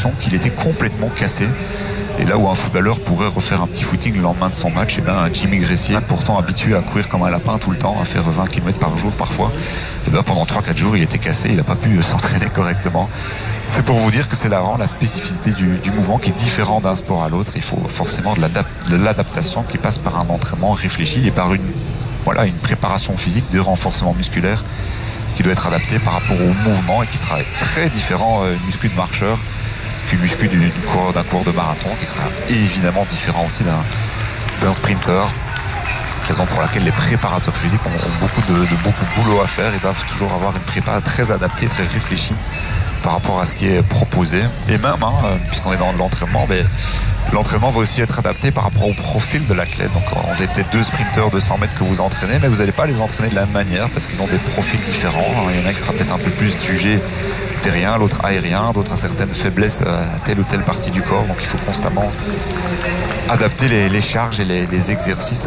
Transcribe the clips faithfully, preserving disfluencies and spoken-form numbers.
l'impression qu'il était complètement cassé. Et là où un footballeur pourrait refaire un petit footing le lendemain de son match, et bien Jimmy Gressier, pourtant habitué à courir comme un lapin tout le temps, à faire vingt kilomètres par jour parfois, et bien pendant trois quatre jours il était cassé, il n'a pas pu s'entraîner correctement. C'est pour vous dire que c'est là vraiment la spécificité du, du mouvement qui est différent d'un sport à l'autre. Il faut forcément de, l'adap- de l'adaptation qui passe par un entraînement réfléchi et par une, voilà, une préparation physique de renforcement musculaire qui doit être adapté par rapport au mouvement et qui sera très différent euh, du muscu de marcheur qu'une muscu du, du coureur, d'un coureur de marathon, qui sera évidemment différent aussi d'un, d'un sprinter. Raison pour laquelle les préparateurs physiques ont, ont beaucoup, de, de, beaucoup de boulot à faire. Ils doivent toujours avoir une prépa très adaptée, très réfléchie par rapport à ce qui est proposé. Et même, hein, puisqu'on est dans l'entraînement, mais l'entraînement va aussi être adapté par rapport au profil de l'athlète. Donc on avez peut-être deux sprinteurs de cent mètres que vous entraînez, mais vous n'allez pas les entraîner de la même manière parce qu'ils ont des profils différents. Il y en a qui sera peut-être un peu plus jugé terrien, l'autre aérien, d'autres à certaines faiblesses à telle ou telle partie du corps. Donc il faut constamment adapter les, les charges et les, les exercices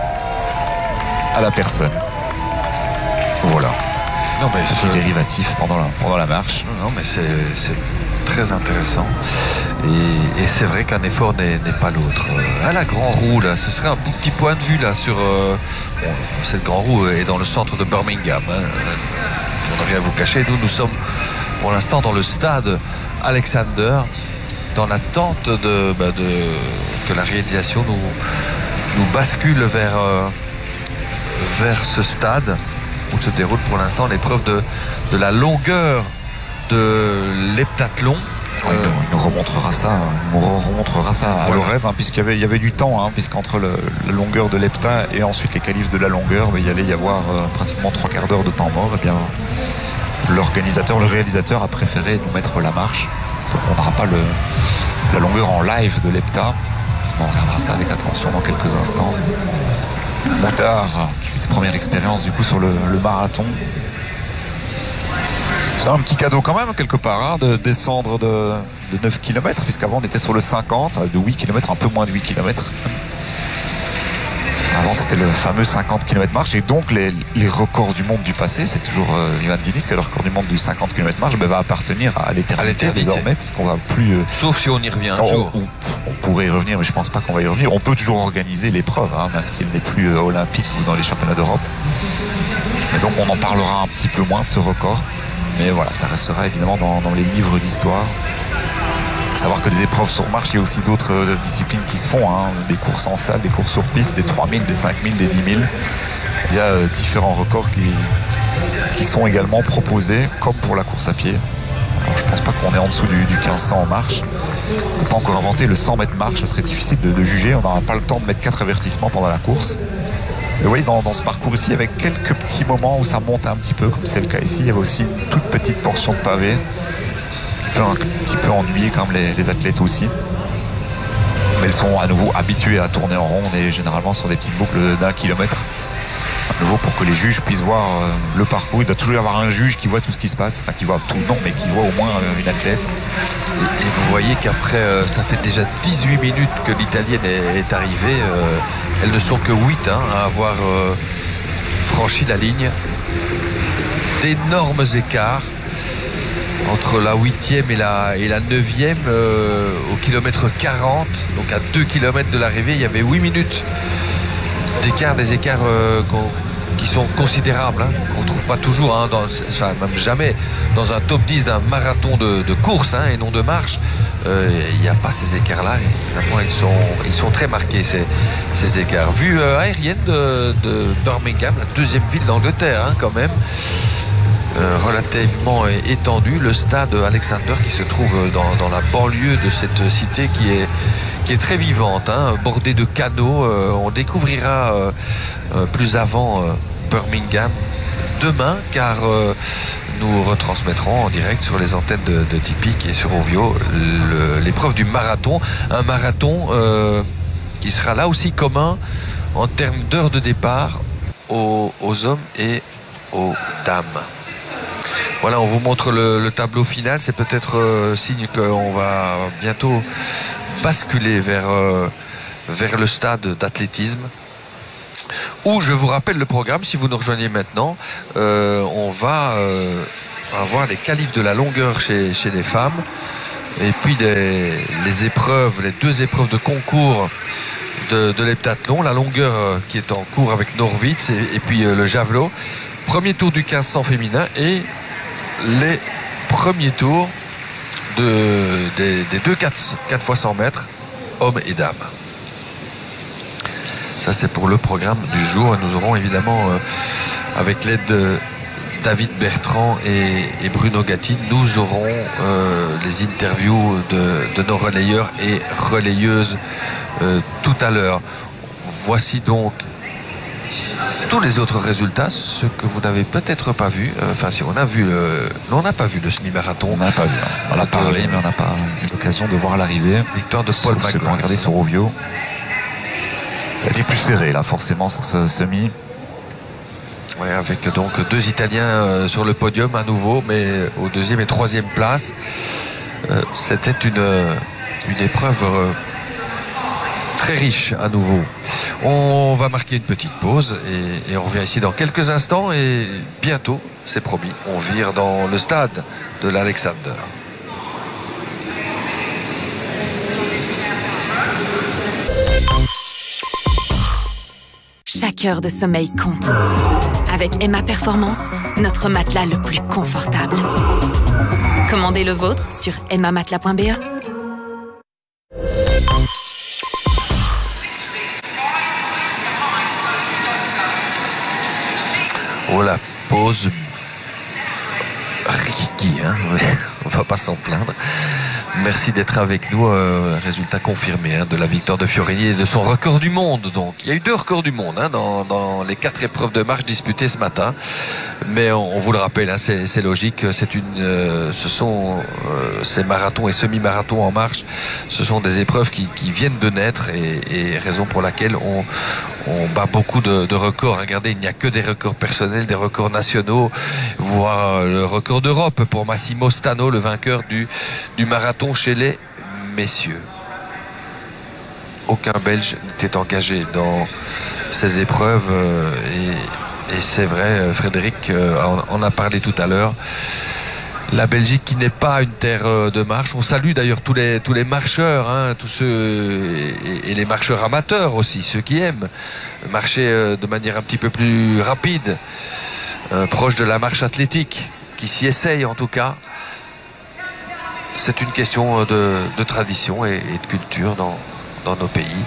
à la personne. Voilà. Non, mais c'est dérivatif pendant la, pendant la marche. Non, mais c'est, c'est très intéressant. Et, et c'est vrai qu'un effort n'est, n'est pas l'autre. Ah, la Grand Roue, là, ce serait un petit point de vue là sur. Euh, bon, cette Grand Roue est dans le centre de Birmingham. Hein. On n'a rien à vous cacher. Nous, nous sommes pour l'instant dans le stade Alexander, dans l'attente de, bah, de que la réalisation nous, nous bascule vers, euh, vers ce stade où se déroule pour l'instant l'épreuve de, de la longueur de l'heptathlon. Ouais, il, nous, il nous remontrera ça, il nous remontrera ça à voilà. Lorez, hein, puisqu'il y avait, il y avait du temps, hein, puisqu'entre le, la longueur de l'hepta et ensuite les qualifs de la longueur, il y allait y avoir euh, pratiquement trois quarts d'heure de temps mort. Et bien, l'organisateur, le réalisateur a préféré nous mettre la marche. Donc on n'aura pas le, la longueur en live de l'hepta. Bon, on regardera ça avec attention dans quelques instants. Moutard qui fait ses premières expériences du coup sur le, le marathon. C'est un petit cadeau quand même quelque part, hein, de descendre de, de neuf kilomètres, puisqu'avant on était sur le cinquante, de huit kilomètres, un peu moins de huit kilomètres. Avant c'était le fameux cinquante kilomètres marche, et donc les, les records du monde du passé, c'est toujours euh, Ivan Diniz qui a le record du monde du cinquante kilomètres marche, ben, va appartenir à l'éternité, à l'éternité désormais, puisqu'on va plus... Euh, Sauf si on y revient un on, jour. On, on pourrait y revenir, mais je pense pas qu'on va y revenir. On peut toujours organiser l'épreuve, hein, même s'il n'est plus euh, olympique ou dans les championnats d'Europe. Et donc on en parlera un petit peu moins de ce record. Mais voilà, ça restera évidemment dans, dans les livres d'histoire. Il faut savoir que des épreuves sur marche, il y a aussi d'autres euh, disciplines qui se font, hein, des courses en salle, des courses sur piste, des trois mille, des cinq mille, des dix mille. Il y a euh, différents records qui, qui sont également proposés, comme pour la course à pied. Alors, je ne pense pas qu'on est en dessous du, du quinze cents en marche. On n'a pas encore inventé le cent mètres marche, ce serait difficile de, de juger. On n'aura pas le temps de mettre quatre avertissements pendant la course. Et vous voyez, dans, dans ce parcours ici, avec quelques petits moments où ça monte un petit peu, comme c'est le cas ici, il y avait aussi une toute petite portion de pavé qui peut un petit peu ennuyer quand même les, les athlètes aussi. Mais elles sont à nouveau habituées à tourner en rond. On est généralement sur des petites boucles d'un kilomètre. À nouveau, pour que les juges puissent voir euh, le parcours, il doit toujours y avoir un juge qui voit tout ce qui se passe, enfin qui voit tout, non, mais qui voit au moins euh, une athlète. Et, et vous voyez qu'après, euh, ça fait déjà dix-huit minutes que l'Italienne est, est arrivée. Euh, elles ne sont que huit hein, à avoir euh, franchi la ligne. D'énormes écarts entre la huitième et la, et la neuvième euh, au kilomètre quarante, donc à deux kilomètres de l'arrivée, il y avait huit minutes d'écart, des écarts euh, qui sont considérables, hein, qu'on ne trouve pas toujours, hein, dans, enfin, même jamais dans un top dix d'un marathon de, de course hein, et non de marche. Il euh, n'y a pas ces écarts-là. Et vraiment, ils sont, ils sont très marqués, ces, ces écarts. Vue euh, aérienne de, de Birmingham, la deuxième ville d'Angleterre, hein, quand même. Euh, relativement étendue, le stade Alexander qui se trouve dans, dans la banlieue de cette cité qui est, qui est très vivante, hein, bordée de canaux. Euh, on découvrira euh, euh, plus avant euh, Birmingham demain, car euh, nous retransmettrons en direct sur les antennes de, de Tipeee et sur Ovio le, l'épreuve du marathon, un marathon euh, qui sera là aussi commun en termes d'heures de départ aux, aux hommes et aux dames. Voilà, on vous montre le, le tableau final. C'est peut-être euh, signe qu'on va bientôt basculer vers, euh, vers le stade d'athlétisme, où je vous rappelle le programme, si vous nous rejoignez maintenant, euh, on va euh, avoir les qualifs de la longueur chez, chez les femmes. Et puis les, les épreuves, les deux épreuves de concours de, de l'heptathlon, la longueur euh, qui est en cours avec Norwitz et, et puis euh, le javelot. Premier tour du quinze cents féminin et les premiers tours de, des, des deux quatre fois cent mètres, hommes et dames. Ça, c'est pour le programme du jour. Et nous aurons évidemment, euh, avec l'aide de David Bertrand et, et Bruno Gatti, nous aurons euh, les interviews de, de nos relayeurs et relayeuses euh, tout à l'heure. Voici donc tous les autres résultats, ce que vous n'avez peut-être pas vu. Enfin, si on a vu, le... non, on n'a pas vu le semi-marathon. On n'a pas vu. On a parlé, mais on n'a pas eu l'occasion de voir l'arrivée. Victoire de Paul McGrath. Regardez sur Rovio. Il était plus serré là, forcément, sur ce semi. Ouais, avec donc deux Italiens euh, sur le podium à nouveau, mais au deuxième et troisième place. Euh, C'était une, une épreuve euh, très riche à nouveau. On va marquer une petite pause et, et on revient ici dans quelques instants et bientôt, c'est promis, on vire dans le stade de l'Alexander. Chaque heure de sommeil compte. Avec Emma Performance, notre matelas le plus confortable. Commandez le vôtre sur emma matelas point b e. Oh, la pause Ricky, hein. On va pas s'en plaindre. Merci d'être avec nous. Euh, résultat confirmé hein, de la victoire de Fiorini et de son record du monde. Donc, il y a eu deux records du monde hein, dans, dans les quatre épreuves de marche disputées ce matin. Mais on, on vous le rappelle, hein, c'est logique. C'est une, euh, ce sont euh, ces marathons et semi-marathons en marche. Ce sont des épreuves qui, qui viennent de naître et, et raison pour laquelle on, on bat beaucoup de, de records. Regardez, il n'y a que des records personnels, des records nationaux, voire le record d'Europe pour Massimo Stano, le vainqueur du, du marathon chez les messieurs. Aucun Belge n'était engagé dans ces épreuves euh, et, et c'est vrai, Frédéric euh, en, en a parlé tout à l'heure. La Belgique qui n'est pas une terre de marche. On salue d'ailleurs tous les, tous les marcheurs, hein, tous ceux et, et les marcheurs amateurs aussi, ceux qui aiment marcher euh, de manière un petit peu plus rapide, euh, proche de la marche athlétique, qui s'y essayent en tout cas. C'est une question de, de tradition et, et de culture dans, dans nos pays.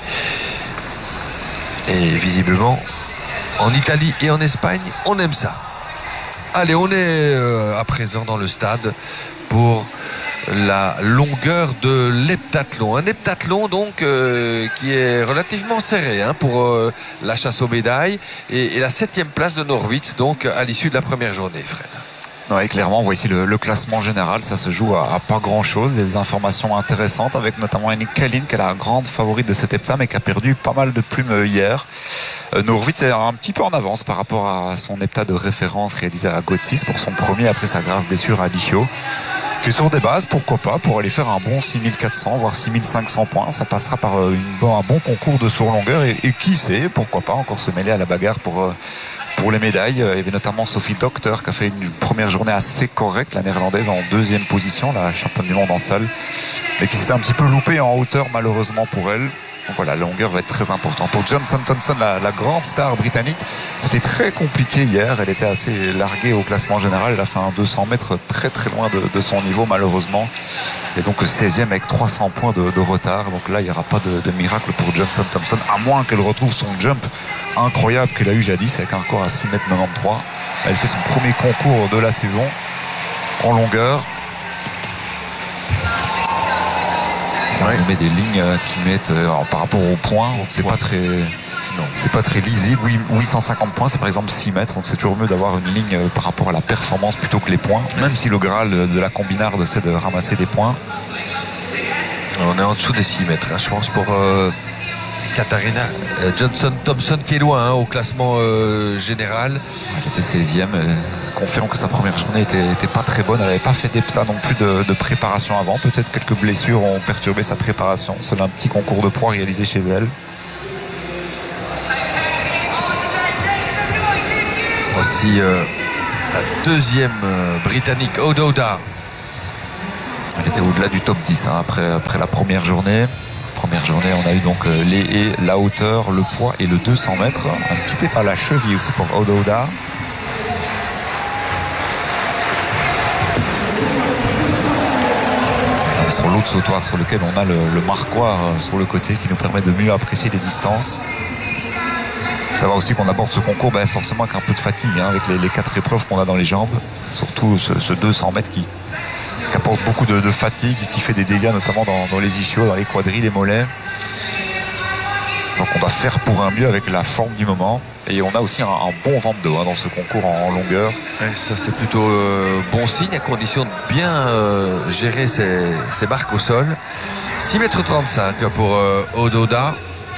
Et visiblement, en Italie et en Espagne, on aime ça. Allez, on est euh, à présent dans le stade pour la longueur de l'heptathlon. Un heptathlon donc euh, qui est relativement serré hein, pour euh, la chasse aux médailles et, et la septième place de Norwitz donc à l'issue de la première journée, Fred. Oui, clairement, on voit ici le, le classement général, ça se joue à, à pas grand chose, des informations intéressantes avec notamment Annick Kalin qui est la grande favorite de cet heptat mais qui a perdu pas mal de plumes hier. Euh, Norwitz est un petit peu en avance par rapport à son heptat de référence réalisé à Gotsis pour son premier après sa grave blessure à Lichio. Que sur des bases, pourquoi pas, pour aller faire un bon six mille quatre cents voire six mille cinq cents points, ça passera par une, un bon concours de saut en longueur et, et qui sait, pourquoi pas encore se mêler à la bagarre pour euh, Pour les médailles, il y avait notamment Sophie Doctor qui a fait une première journée assez correcte, la néerlandaise en deuxième position, la championne du monde en salle, mais qui s'était un petit peu loupée en hauteur malheureusement pour elle. Donc voilà, la longueur va être très importante. Pour Johnson Thompson, la, la grande star britannique, c'était très compliqué hier. Elle était assez larguée au classement général. Elle a fait un deux cents mètres très très loin de, de son niveau malheureusement. Et donc seizième avec trois cents points de, de retard. Donc là, il n'y aura pas de, de miracle pour Johnson Thompson, à moins qu'elle retrouve son jump incroyable qu'elle a eu jadis avec un record à six mètres quatre-vingt-treize. Elle fait son premier concours de la saison en longueur. Ouais. On met des lignes qui mettent alors, par rapport aux points, c'est pas très non, c'est pas très lisible. huit cent cinquante points, c'est par exemple six mètres, donc c'est toujours mieux d'avoir une ligne par rapport à la performance plutôt que les points, même si le Graal de la combinarde c'est de ramasser des points. On est en dessous des six mètres, hein, je pense pour euh, Katharina euh, Johnson Thompson qui est loin hein, au classement euh, général. Elle était seizième, elle confirme que sa première journée était, était pas très bonne. Elle n'avait pas fait d'heptat non plus de, de préparation avant. Peut-être quelques blessures ont perturbé sa préparation. C'est un petit concours de poids réalisé chez elle. Voici euh, la deuxième euh, britannique Ododa. Elle était au-delà du top dix hein, après, après la première journée. Première journée, on a eu donc euh, les haies, la hauteur, le poids et le deux cents mètres. Un petit épée à la cheville aussi pour Odo-Oda. Sur l'autre sautoir sur lequel on a le, le marquoir sur le côté qui nous permet de mieux apprécier les distances. Savoir aussi qu'on aborde ce concours ben, forcément avec un peu de fatigue hein, avec les, les quatre épreuves qu'on a dans les jambes, surtout ce, ce deux cents mètres qui, qui apporte beaucoup de, de fatigue et qui fait des dégâts notamment dans, dans les ischios, dans les quadrilles, les mollets. Donc on doit faire pour un mieux avec la forme du moment et on a aussi un, un bon vent de dos hein, dans ce concours en, en longueur. Ouais, ça c'est plutôt euh, bon signe à condition de bien euh, gérer ses, ses marques au sol. six mètres trente-cinq pour euh, Odo-Oda.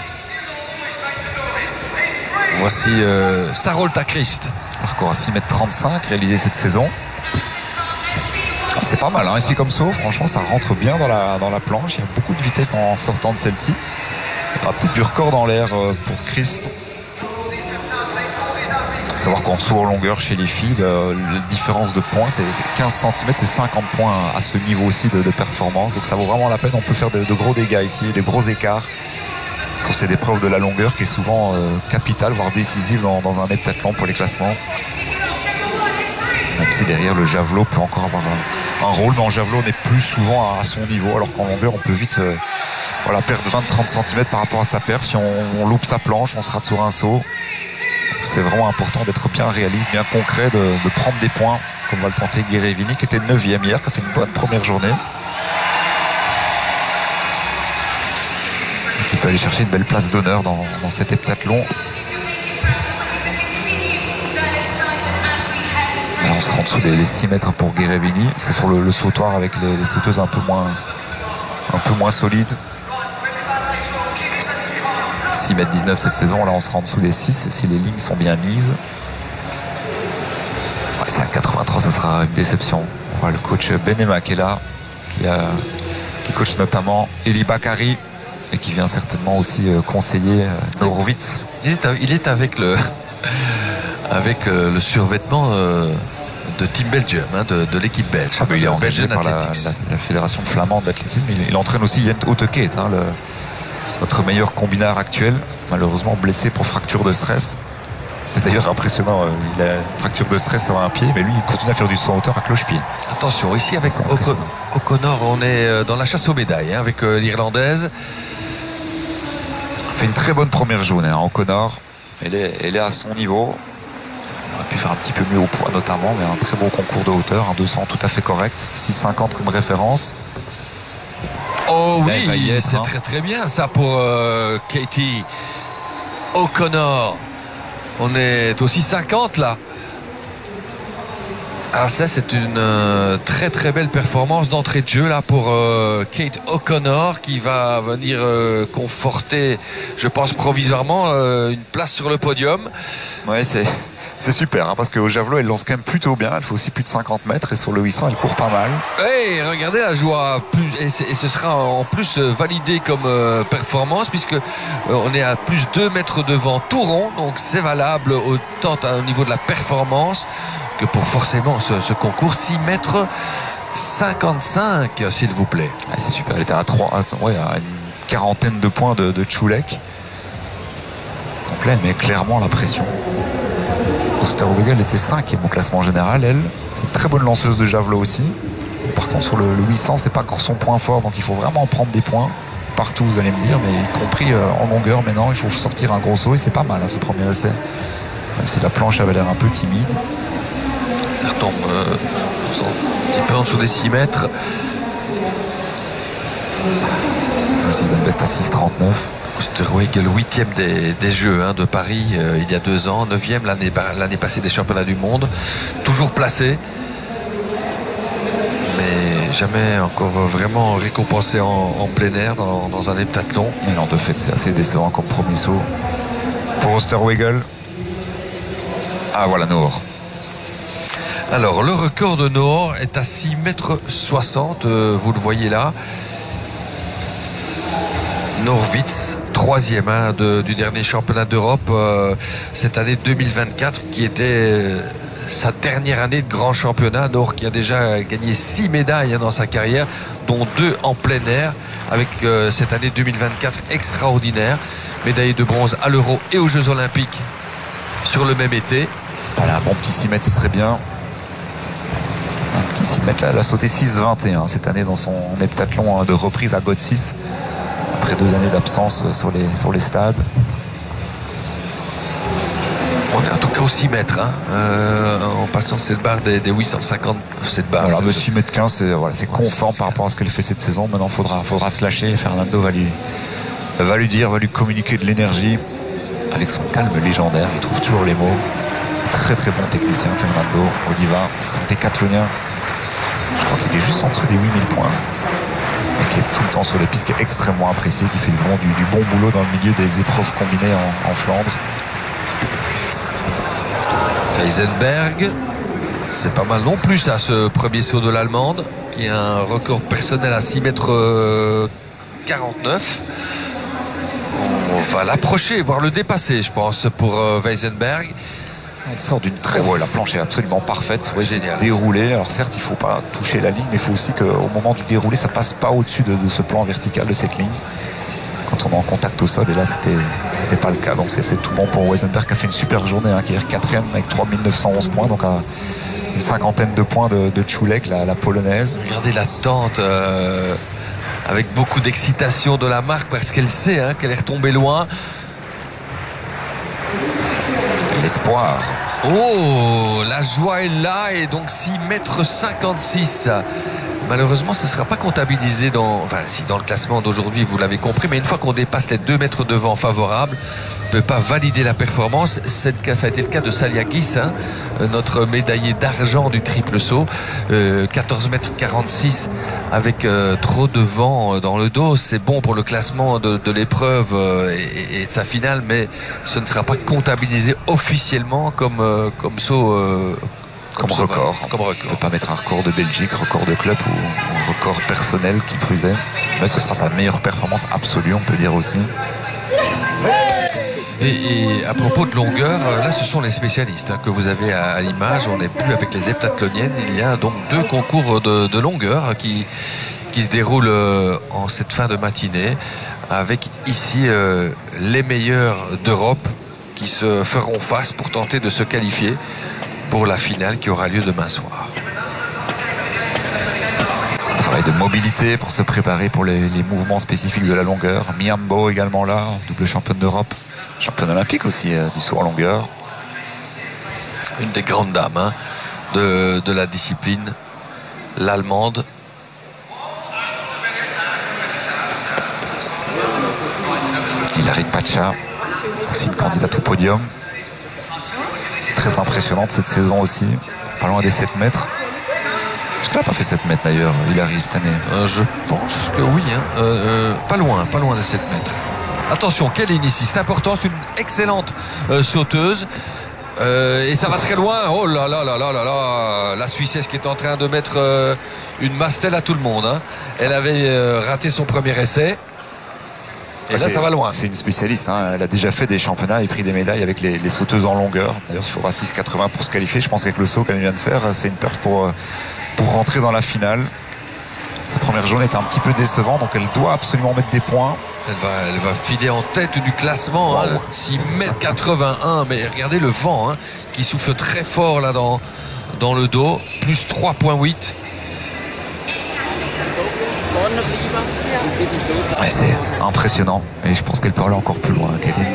Voici euh, Sarolta Christ. Parcours à six mètres trente-cinq réalisé cette saison. C'est pas mal hein, ici comme saut, franchement ça rentre bien dans la, dans la planche. Il y a beaucoup de vitesse en sortant de celle-ci. Il y aura peut-être du record dans l'air pour Christ. Il faut savoir qu'en saut en longueur chez les filles, euh, la différence de points c'est quinze centimètres, c'est cinquante points à ce niveau aussi de, de performance. Donc ça vaut vraiment la peine, on peut faire de, de gros dégâts ici, des gros écarts sur cette épreuve de la longueur qui est souvent euh, capitale, voire décisive dans, dans un heptathlon pour les classements. Même si derrière le javelot peut encore avoir un, un rôle, mais en javelot on est plus souvent à, à son niveau, alors qu'en longueur on peut vite euh, voilà, perdre vingt à trente centimètres par rapport à sa perf. Si on, on loupe sa planche, on sera sur un saut. C'est vraiment important d'être bien réaliste, bien concret, de, de prendre des points, comme va le tenter Guerevini, qui était neuvième hier, qui a fait une bonne première journée. Et qui peut aller chercher une belle place d'honneur dans, dans cet heptathlon. Là, on sera en dessous des les six mètres pour Guerevini. C'est sur le, le sautoir avec les, les sauteuses un peu moins, un peu moins solides. six mètres dix-neuf cette saison, là on sera en dessous des six si les lignes sont bien mises. Ouais, c'est à quatre-vingt-trois, ça sera une déception. Voilà, le coach Benema qui est là, qui, a, qui coach notamment Eli Bakari et qui vient certainement aussi conseiller Norwitz. Il est, il est avec le avec le survêtement de Team Belgium, hein, de, de l'équipe belge. Ah, il est engagé par la, la, la fédération flamande d'athlétisme. Il, il entraîne aussi Jent Houtekeet, hein, le notre meilleur combinard actuel, malheureusement blessé pour fracture de stress. C'est d'ailleurs impressionnant, il a une fracture de stress à un pied, mais lui il continue à faire du saut en hauteur à cloche-pied. Attention, ici avec O'Connor, O'Connor, on est dans la chasse aux médailles hein, avec euh, l'Irlandaise. Fait une très bonne première journée, hein, O'Connor. Elle est, elle est à son niveau. On a pu faire un petit peu mieux au poids notamment, mais un très beau concours de hauteur, un deux cents tout à fait correct, six cinquante comme référence. Oh oui, c'est hein. très très bien ça pour euh, Katie O'Connor. On est aussi cinquante là. Alors ça c'est une euh, très très belle performance d'entrée de jeu là pour euh, Kate O'Connor qui va venir euh, conforter, je pense provisoirement, euh, une place sur le podium. Ouais, c'est... C'est super, hein, parce qu'au javelot, elle lance quand même plutôt bien. Elle fait aussi plus de cinquante mètres et sur le huit cents, elle court pas mal. Hey, regardez la joie. Et, et ce sera en plus validé comme euh, performance puisque euh, on est à plus deux mètres devant tout rond. Donc c'est valable autant au niveau de la performance que pour forcément ce, ce concours. six mètres cinquante-cinq, s'il vous plaît. Ah, c'est super. Elle était à trois, ouais, à une quarantaine de points de, de Tchoulek. Donc là, elle met clairement la pression. Oosterwegel était cinquième au classement général, elle. C'est une très bonne lanceuse de javelot aussi. Par contre, sur le, le huit cents, c'est pas encore son point fort, donc il faut vraiment prendre des points partout, vous allez me dire, mais y compris euh, en longueur maintenant, il faut sortir un gros saut et c'est pas mal hein, ce premier essai. Même si la planche avait l'air un peu timide. Ça retombe euh, un petit peu en dessous des six mètres. La season best à six trente-neuf. Oosterwegel, huitième des, des Jeux hein, de Paris euh, il y a deux ans, neuvième l'année, l'année passée des championnats du monde, toujours placé, mais jamais encore vraiment récompensé en, en plein air dans, dans un heptathlon. Et non, de fait, c'est assez décevant comme premier saut pour Oosterwegel. Ah voilà, Noor. Alors, le record de Noor est à six mètres soixante, euh, vous le voyez là. Norwitz, troisième hein, de, du dernier championnat d'Europe euh, cette année deux mille vingt-quatre qui était euh, sa dernière année de grand championnat. Noor qui a déjà gagné six médailles hein, dans sa carrière, dont deux en plein air, avec euh, cette année deux mille vingt-quatre extraordinaire. Médaille de bronze à l'Euro et aux Jeux Olympiques sur le même été. Voilà, un bon petit six mètres, ce serait bien. Un petit six mètres, là, elle a sauté six vingt et un cette année dans son heptathlon de reprise à Godsis, après deux années d'absence sur les, sur les stades. On est en tout cas au six mètres hein, euh, en passant cette barre des, des huit cent cinquante. Cette barre, voilà, le six mètres quinze, c'est voilà, conforme par rapport à ce qu'elle fait cette saison. Maintenant, il faudra, faudra se lâcher. Fernando va lui, va lui dire, va lui communiquer de l'énergie avec son calme légendaire. Il trouve toujours les mots. Très très bon technicien, Fernando Oliva, son décathlonien. Je crois qu'il était juste en dessous des huit mille points. Et qui est tout le temps sur les pistes, qui est extrêmement apprécié, qui fait du bon, du, du bon boulot dans le milieu des épreuves combinées en, en Flandre. Heisenberg, c'est pas mal non plus ça, ce premier saut de l'Allemande, qui a un record personnel à six mètres quarante-neuf. On va l'approcher, voire le dépasser, je pense, pour Heisenberg. Elle sort d'une très ouais, la planche est absolument parfaite, ouais, génial. Déroulée. Alors certes, il ne faut pas toucher la ligne, mais il faut aussi qu'au moment du déroulé, ça passe pas au-dessus de, de ce plan vertical de cette ligne. Quand on est en contact au sol, et là c'était c'était pas le cas, donc c'est tout bon pour Heisenberg qui a fait une super journée, hein, qui est quatrième avec trois mille neuf cent onze points, donc à une cinquantaine de points de, de Čulek, la, la polonaise. Regardez l'attente euh, avec beaucoup d'excitation de la marque parce qu'elle sait hein, qu'elle est retombée loin. L'espoir. Oh, la joie est là, et donc six mètres cinquante-six. Malheureusement, ce ne sera pas comptabilisé dans, enfin, si dans le classement d'aujourd'hui, vous l'avez compris, mais une fois qu'on dépasse les deux mètres de vent favorables, on ne peut pas valider la performance. Ça a été le cas de Saliagis, hein, notre médaillé d'argent du triple saut. Euh, quatorze mètres quarante-six avec euh, trop de vent dans le dos. C'est bon pour le classement de, de l'épreuve euh, et, et de sa finale, mais ce ne sera pas comptabilisé officiellement comme, euh, comme saut. Euh, Comme, comme record. Comme record. On ne peut pas mettre un record de Belgique, record de club ou un record personnel qui plus est. Mais ce sera sa meilleure performance absolue, on peut dire aussi. Et, et à propos de longueur, là ce sont les spécialistes hein, que vous avez à, à l'image. On n'est plus avec les heptathloniennes. Il y a donc deux concours de, de longueur qui, qui se déroulent en cette fin de matinée, avec ici euh, les meilleurs d'Europe qui se feront face pour tenter de se qualifier pour la finale qui aura lieu demain soir. Travail de mobilité pour se préparer pour les, les mouvements spécifiques de la longueur. Miambo également là, double championne d'Europe, championne olympique aussi euh, du saut en longueur. Une des grandes dames hein, de, de la discipline, l'allemande. Hilary Pacha, aussi une candidate au podium. Très impressionnante cette saison aussi, pas loin des sept mètres. Je crois qu'elle n'a pas fait sept mètres d'ailleurs, Hilary cette année. Euh, je pense que oui, hein. euh, euh, pas loin, pas loin des sept mètres. Attention, quelle ligne ici, c'est important, c'est une excellente euh, sauteuse. Euh, et ça va très loin. Oh là là là là là là, la Suissesse qui est en train de mettre euh, une mastelle à tout le monde. Hein. Elle avait euh, raté son premier essai. Et là, ça va loin. C'est une spécialiste. Hein. Elle a déjà fait des championnats et pris des médailles avec les, les sauteuses en longueur. D'ailleurs, il faudra six quatre-vingts pour se qualifier. Je pense qu'avec le saut qu'elle vient de faire, c'est une perte pour, pour rentrer dans la finale. Sa première journée était un petit peu décevante, donc elle doit absolument mettre des points. Elle va, elle va filer en tête du classement. Wow. Hein. six mètres quatre-vingt-un. Mais regardez le vent hein, qui souffle très fort là dans, dans le dos. Plus trois virgule huit. Ouais, c'est impressionnant et je pense qu'elle peut aller encore plus loin. Qu'elle est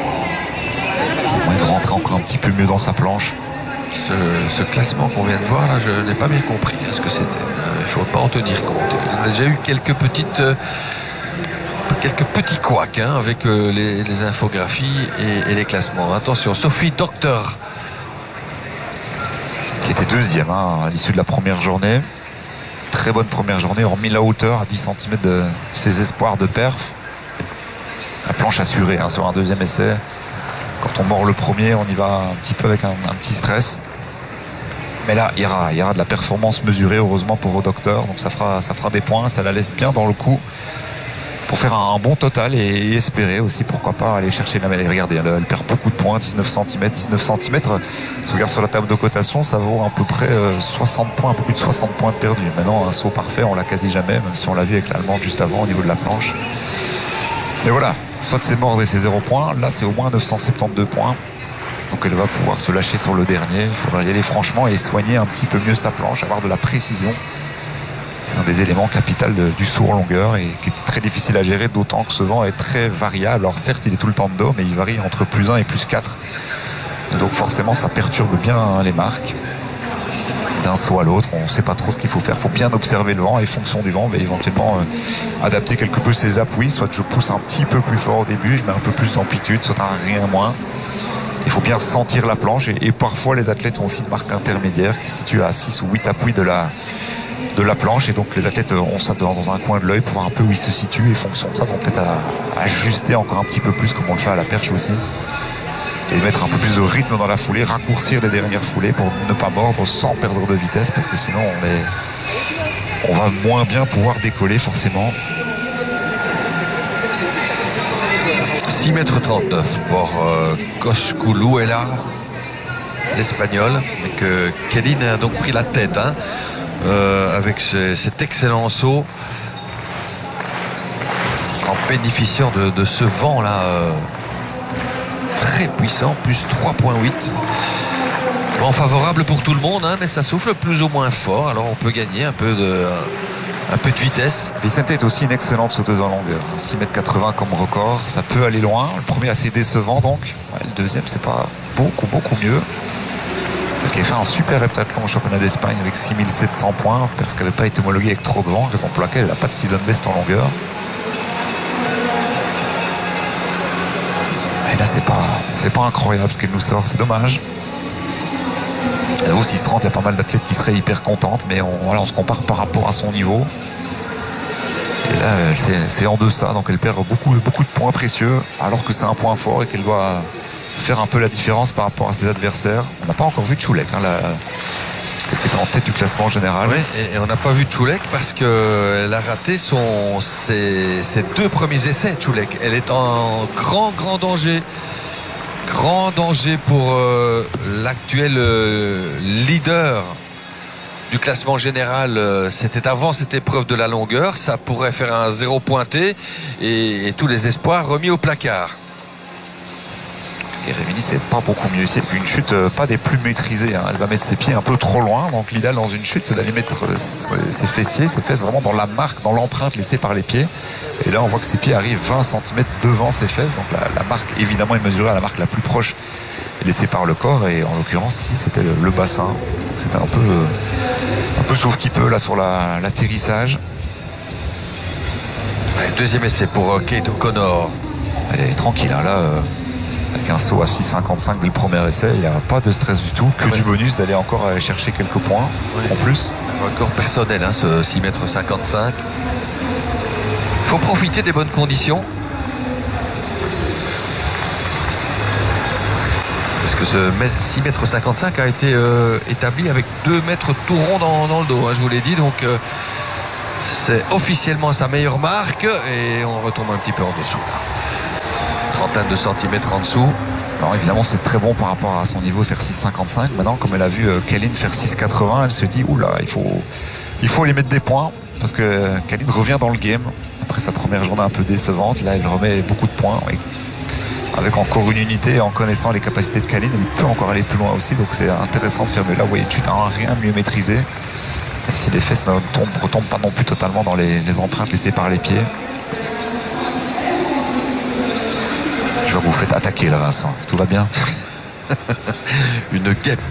de rentrer encore un petit peu mieux dans sa planche. Ce, ce classement qu'on vient de voir là, je n'ai pas bien compris ce que c'était. Il ne faut pas en tenir compte. On a déjà eu quelques petites euh, quelques petits couacs hein, avec euh, les, les infographies et, et les classements. Attention, Sophie Docteur qui était deuxième hein, à l'issue de la première journée. Très bonne première journée, hormis la hauteur à dix centimètres de ses espoirs de perf. La planche assurée hein, sur un deuxième essai. Quand on mord le premier, on y va un petit peu avec un, un petit stress. Mais là, il y, aura, il y aura de la performance mesurée, heureusement pour au docteur. Donc ça fera, ça fera des points, ça la laisse bien dans le coup. pour faire un, un bon total et espérer aussi, pourquoi pas, aller chercher la médaille. Regardez, elle, elle perd beaucoup de points, dix-neuf centimètres. dix-neuf centimètres, si on regarde sur la table de cotation, ça vaut à peu près soixante points, un peu plus de soixante points de perdu. Maintenant, un saut parfait, on l'a quasi jamais, même si on l'a vu avec l'Allemande juste avant au niveau de la planche. Mais voilà, soit c'est mort et c'est zéro point, là c'est au moins neuf cent soixante-douze points. Donc elle va pouvoir se lâcher sur le dernier. Il faudra y aller franchement et soigner un petit peu mieux sa planche, avoir de la précision. C'est un des éléments capitaux de, du saut en longueur et qui est très difficile à gérer, d'autant que ce vent est très variable. Alors certes, il est tout le temps de dos, mais il varie entre plus un et plus quatre. Donc forcément, ça perturbe bien hein, les marques. D'un saut à l'autre, on ne sait pas trop ce qu'il faut faire. Il faut bien observer le vent et fonction du vent, mais éventuellement euh, adapter quelque peu ses appuis. Soit je pousse un petit peu plus fort au début, je mets un peu plus d'amplitude, soit un rien moins. Il faut bien sentir la planche et, et parfois les athlètes ont aussi une marque intermédiaire qui se situe à six ou huit appuis de la, de la planche et donc les athlètes ont ça dans, dans un coin de l'œil pour voir un peu où ils se situent et fonction de ça vont peut-être à, à ajuster encore un petit peu plus comme on le fait à la perche aussi et mettre un peu plus de rythme dans la foulée, raccourcir les dernières foulées pour ne pas mordre sans perdre de vitesse parce que sinon on, est, on va moins bien pouvoir décoller forcément. six mètres trente-neuf pour euh, Koshkuluela, l'Espagnol, mais que Kellin a donc pris la tête hein, euh, avec ce, cet excellent saut en bénéficiant de, de ce vent là euh, très puissant, plus trois virgule huit. Vent favorable pour tout le monde, hein, mais ça souffle plus ou moins fort, alors on peut gagner un peu de, un peu de vitesse. Vicente est aussi une excellente sauteuse en longueur, six mètres quatre-vingts comme record, ça peut aller loin. Le premier assez décevant donc, ouais, le deuxième c'est pas beaucoup beaucoup mieux. Il a fait un super heptathlon au championnat d'Espagne avec six mille sept cents points, perf qui n'avait pas été homologué avec trop de vent, raison pour laquelle elle n'a pas de season best en longueur. Et là c'est pas, c'est pas incroyable ce qu'elle nous sort, c'est dommage. Au six trente, il y a pas mal d'athlètes qui seraient hyper contentes, mais on, voilà, on se compare par rapport à son niveau. Et là, c'est, c'est en deçà, donc elle perd beaucoup, beaucoup de points précieux, alors que c'est un point fort et qu'elle doit faire un peu la différence par rapport à ses adversaires. On n'a pas encore vu Čulek, hein, qui était en tête du classement général. Oui, et, et on n'a pas vu Čulek parce qu'elle a raté son, ses, ses deux premiers essais, Čulek. Elle est en grand, grand danger. Grand danger pour euh, l'actuel euh, leader du classement général. Euh, c'était avant cette épreuve de la longueur. Ça pourrait faire un zéro pointé et, et tous les espoirs remis au placard. Et Rimini, c'est pas beaucoup mieux. C'est une chute euh, pas des plus maîtrisées. Hein. Elle va mettre ses pieds un peu trop loin. Donc l'idéal dans une chute, c'est d'aller mettre euh, ses fessiers, ses fesses vraiment dans la marque, dans l'empreinte laissée par les pieds. Et là, on voit que ses pieds arrivent vingt centimètres devant ses fesses. Donc la, la marque, évidemment, est mesurée à la marque la plus proche laissée par le corps. Et en l'occurrence, ici, c'était le, le bassin. Donc, c'était un peu, euh, un peu sauf qui peut là sur la, l'atterrissage. Ouais, deuxième essai pour euh, Kate O'Connor. Elle est tranquille. Hein, là. Euh, Avec un saut à six cinquante-cinq dès le premier essai, il n'y a pas de stress du tout, que ouais. du bonus d'aller encore aller chercher quelques points ouais. en plus. Record personnel, hein, ce six mètres cinquante-cinq. Il faut profiter des bonnes conditions. Parce que ce six mètres cinquante-cinq a été euh, établi avec deux mètres tout rond dans, dans le dos, hein, je vous l'ai dit. Donc euh, c'est officiellement sa meilleure marque et on retombe un petit peu en dessous. Trentaine de centimètres en dessous. Alors évidemment c'est très bon par rapport à son niveau faire six cinquante-cinq. Maintenant comme elle a vu euh, Kellin faire six quatre-vingts, elle se dit oula il faut, il faut aller mettre des points parce que euh, Kellin revient dans le game après sa première journée un peu décevante. Là elle remet beaucoup de points et avec encore une unité en connaissant les capacités de Kellin elle peut encore aller plus loin aussi, donc c'est intéressant de faire. Mais là vous voyez tu n'as rien mieux maîtrisé, même si les fesses ne tombent, retombent pas non plus totalement dans les, les empreintes laissées par les pieds. Je vois que vous faites attaquer là Vincent, tout va bien? Une guêpe.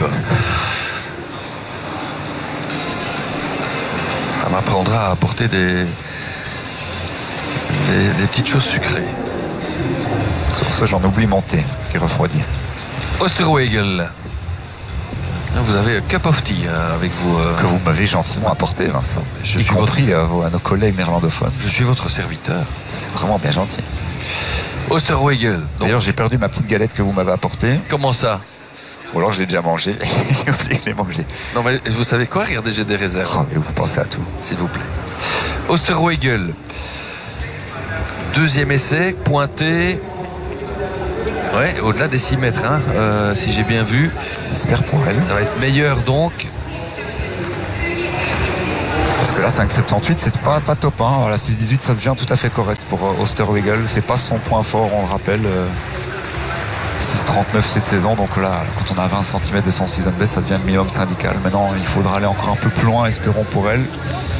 Ça m'apprendra à apporter des, des, des petites choses sucrées. Sur ça j'en oublie mon thé qui refroidit. Osterwegel. Vous avez un cup of tea hein, avec vous. Euh... Que vous m'avez gentiment apporté Vincent. Je y suis compris votre... à nos collègues néerlandophones. Je suis votre serviteur. C'est vraiment bien gentil. Osterwegel. D'ailleurs, j'ai perdu ma petite galette que vous m'avez apportée. Comment ça? Ou alors je l'ai déjà mangée. J'ai oublié de les manger. Non, mais vous savez quoi? Regardez, j'ai des réserves. Oh, mais vous pensez à tout. S'il vous plaît. Osterwegel. Deuxième essai, pointé. Ouais, au-delà des six mètres, hein, euh, si j'ai bien vu. J'espère pour elle. Ça va être meilleur donc. Parce que là, cinq soixante-dix-huit, c'est pas, pas top. Hein. Voilà, six dix-huit, ça devient tout à fait correct pour euh, Osterwegel. C'est pas son point fort, on le rappelle. Euh, six trente-neuf cette saison. Donc là, quand on a vingt centimètres de son season best, ça devient le minimum syndical. Maintenant, il faudra aller encore un peu plus loin, espérons pour elle.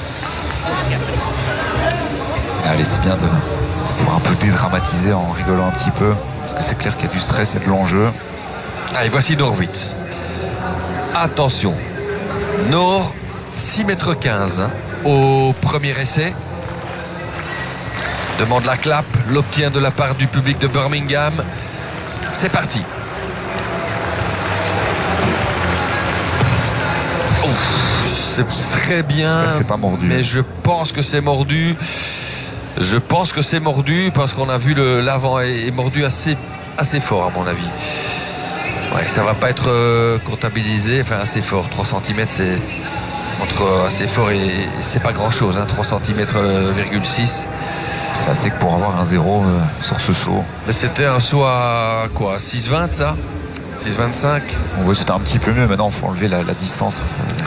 Allez, c'est bien de, de pouvoir un peu dédramatiser en rigolant un petit peu. Parce que c'est clair qu'il y a du stress et de l'enjeu. Allez, voici Norwitz. Attention. Nord, six mètres quinze hein, au premier essai. Demande la clap, l'obtient de la part du public de Birmingham. C'est parti. Ouf, c'est très bien. C'est pas mordu. Mais je pense que c'est mordu. Je pense que c'est mordu parce qu'on a vu le l'avant est, est mordu assez, assez fort à mon avis. Ouais, ça va pas être euh, comptabilisé, enfin assez fort. trois centimètres, c'est entre euh, assez fort et, et c'est pas grand chose, hein, trois centimètres virgule six. C'est assez que pour avoir un zéro euh, sur ce saut. Mais c'était un saut à quoi, six vingt ça, six vingt-cinq. Oui, c'était un petit peu mieux. Maintenant, il faut enlever la, la distance.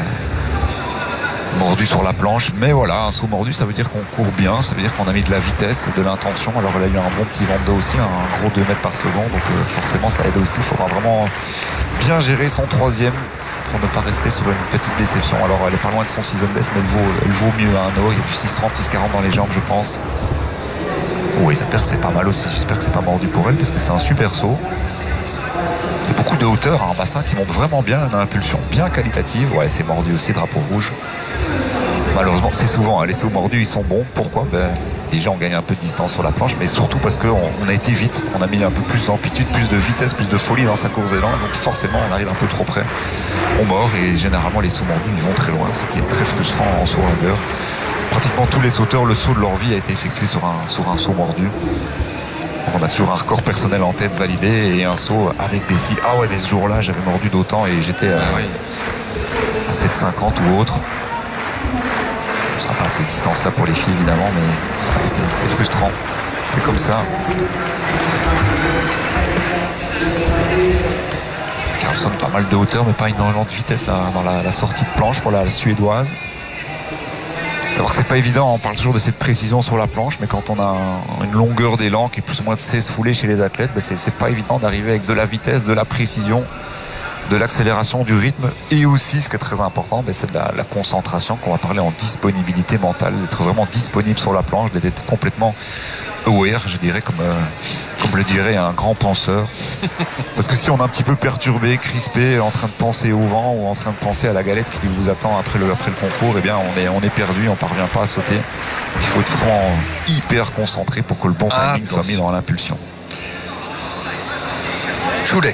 Mordu sur la planche, mais voilà, un saut mordu, ça veut dire qu'on court bien, ça veut dire qu'on a mis de la vitesse, de l'intention. Alors elle a eu un bon petit vent d'eau aussi, un gros deux mètres par seconde, donc euh, forcément ça aide aussi. Il faudra vraiment bien gérer son troisième pour ne pas rester sur une petite déception. Alors elle est pas loin de son season best, mais elle vaut, elle vaut mieux à un eau. Il y a du six trente, six quarante dans les jambes, je pense. Oui, j'espère que c'est pas mal aussi. J'espère que c'est pas mordu pour elle, parce que c'est un super saut. Il y a beaucoup de hauteur, un bassin qui monte vraiment bien, une impulsion bien qualitative. Ouais, c'est mordu aussi, drapeau rouge. Malheureusement, c'est souvent, hein, les sauts mordus, ils sont bons. Pourquoi? Ben, déjà, on gagne un peu de distance sur la planche, mais surtout parce qu'on on a été vite. On a mis un peu plus d'amplitude, plus de vitesse, plus de folie dans sa course d'élan. Donc forcément, on arrive un peu trop près au mort. Et généralement, les sauts mordus, ils vont très loin, ce qui est très frustrant en saut à longueur. Pratiquement tous les sauteurs, le saut de leur vie a été effectué sur un, sur un saut mordu. On a toujours un record personnel en tête validé et un saut avec des six. Ah ouais, mais ce jour-là, j'avais mordu d'autant et j'étais à, ah oui. à sept cinquante ou autre. Ce sera pas ces distances-là pour les filles, évidemment, mais c'est, c'est frustrant. C'est comme ça. Carlson, pas mal de hauteur, mais pas énormément de vitesse là, dans la, la sortie de planche pour la, la suédoise. Savoir que c'est pas évident, on parle toujours de cette précision sur la planche, mais quand on a un, une longueur d'élan qui est plus ou moins de seize foulées chez les athlètes, ben c'est, c'est pas évident d'arriver avec de la vitesse, de la précision, de l'accélération, du rythme, et aussi, ce qui est très important, ben c'est de la, la concentration, qu'on va parler en disponibilité mentale, d'être vraiment disponible sur la planche, d'être complètement aware, je dirais, comme, euh, comme le dirait un grand penseur. Parce que si on est un petit peu perturbé, crispé, en train de penser au vent ou en train de penser à la galette qui vous attend après le, après le concours, eh bien on est, on est perdu, on ne parvient pas à sauter. Il faut être vraiment hyper concentré pour que le bon timing soit mis dans l'impulsion. Čulek,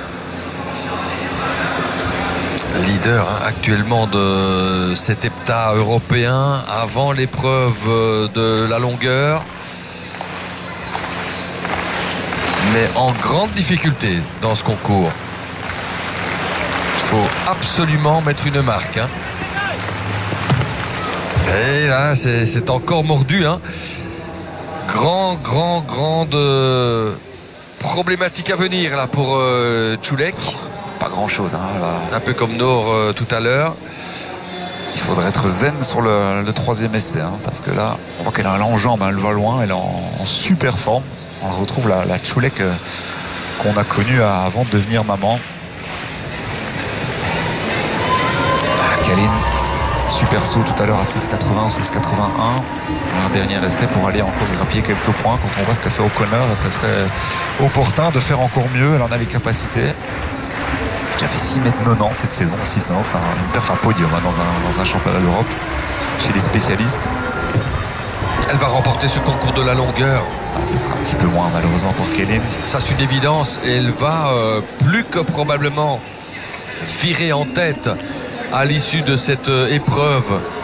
leader hein, actuellement de cet hepta européen avant l'épreuve de la longueur, mais en grande difficulté dans ce concours. Il faut absolument mettre une marque hein. Et là c'est, c'est encore mordu hein. Grand grand grande euh, problématique à venir là pour euh, Čulek. Pas grand chose hein, là. Un peu comme Nord euh, tout à l'heure. Il faudrait être zen sur le, le troisième essai hein, parce que là on voit qu'elle a l'enjambe, hein, elle va loin, elle est en, en super forme. On retrouve la, la Čulek euh, qu'on a connue avant de devenir maman. Ah, Kaline, super saut tout à l'heure à six quatre-vingts ou six quatre-vingt-un. Un dernier essai pour aller encore grappiller quelques points. Quand on voit ce qu'a fait O'Connor, ça serait opportun de faire encore mieux. Elle en a les capacités. Elle a fait six mètres quatre-vingt-dix cette saison. six mètres quatre-vingt-dix, c'est une perf, un podium hein, dans, un, dans un championnat d'Europe chez les spécialistes. Elle va remporter ce concours de la longueur. Ah, ça sera un petit peu moins malheureusement pour Kaline. Ça c'est une évidence et elle va euh, plus que probablement virer en tête à l'issue de cette euh, épreuve.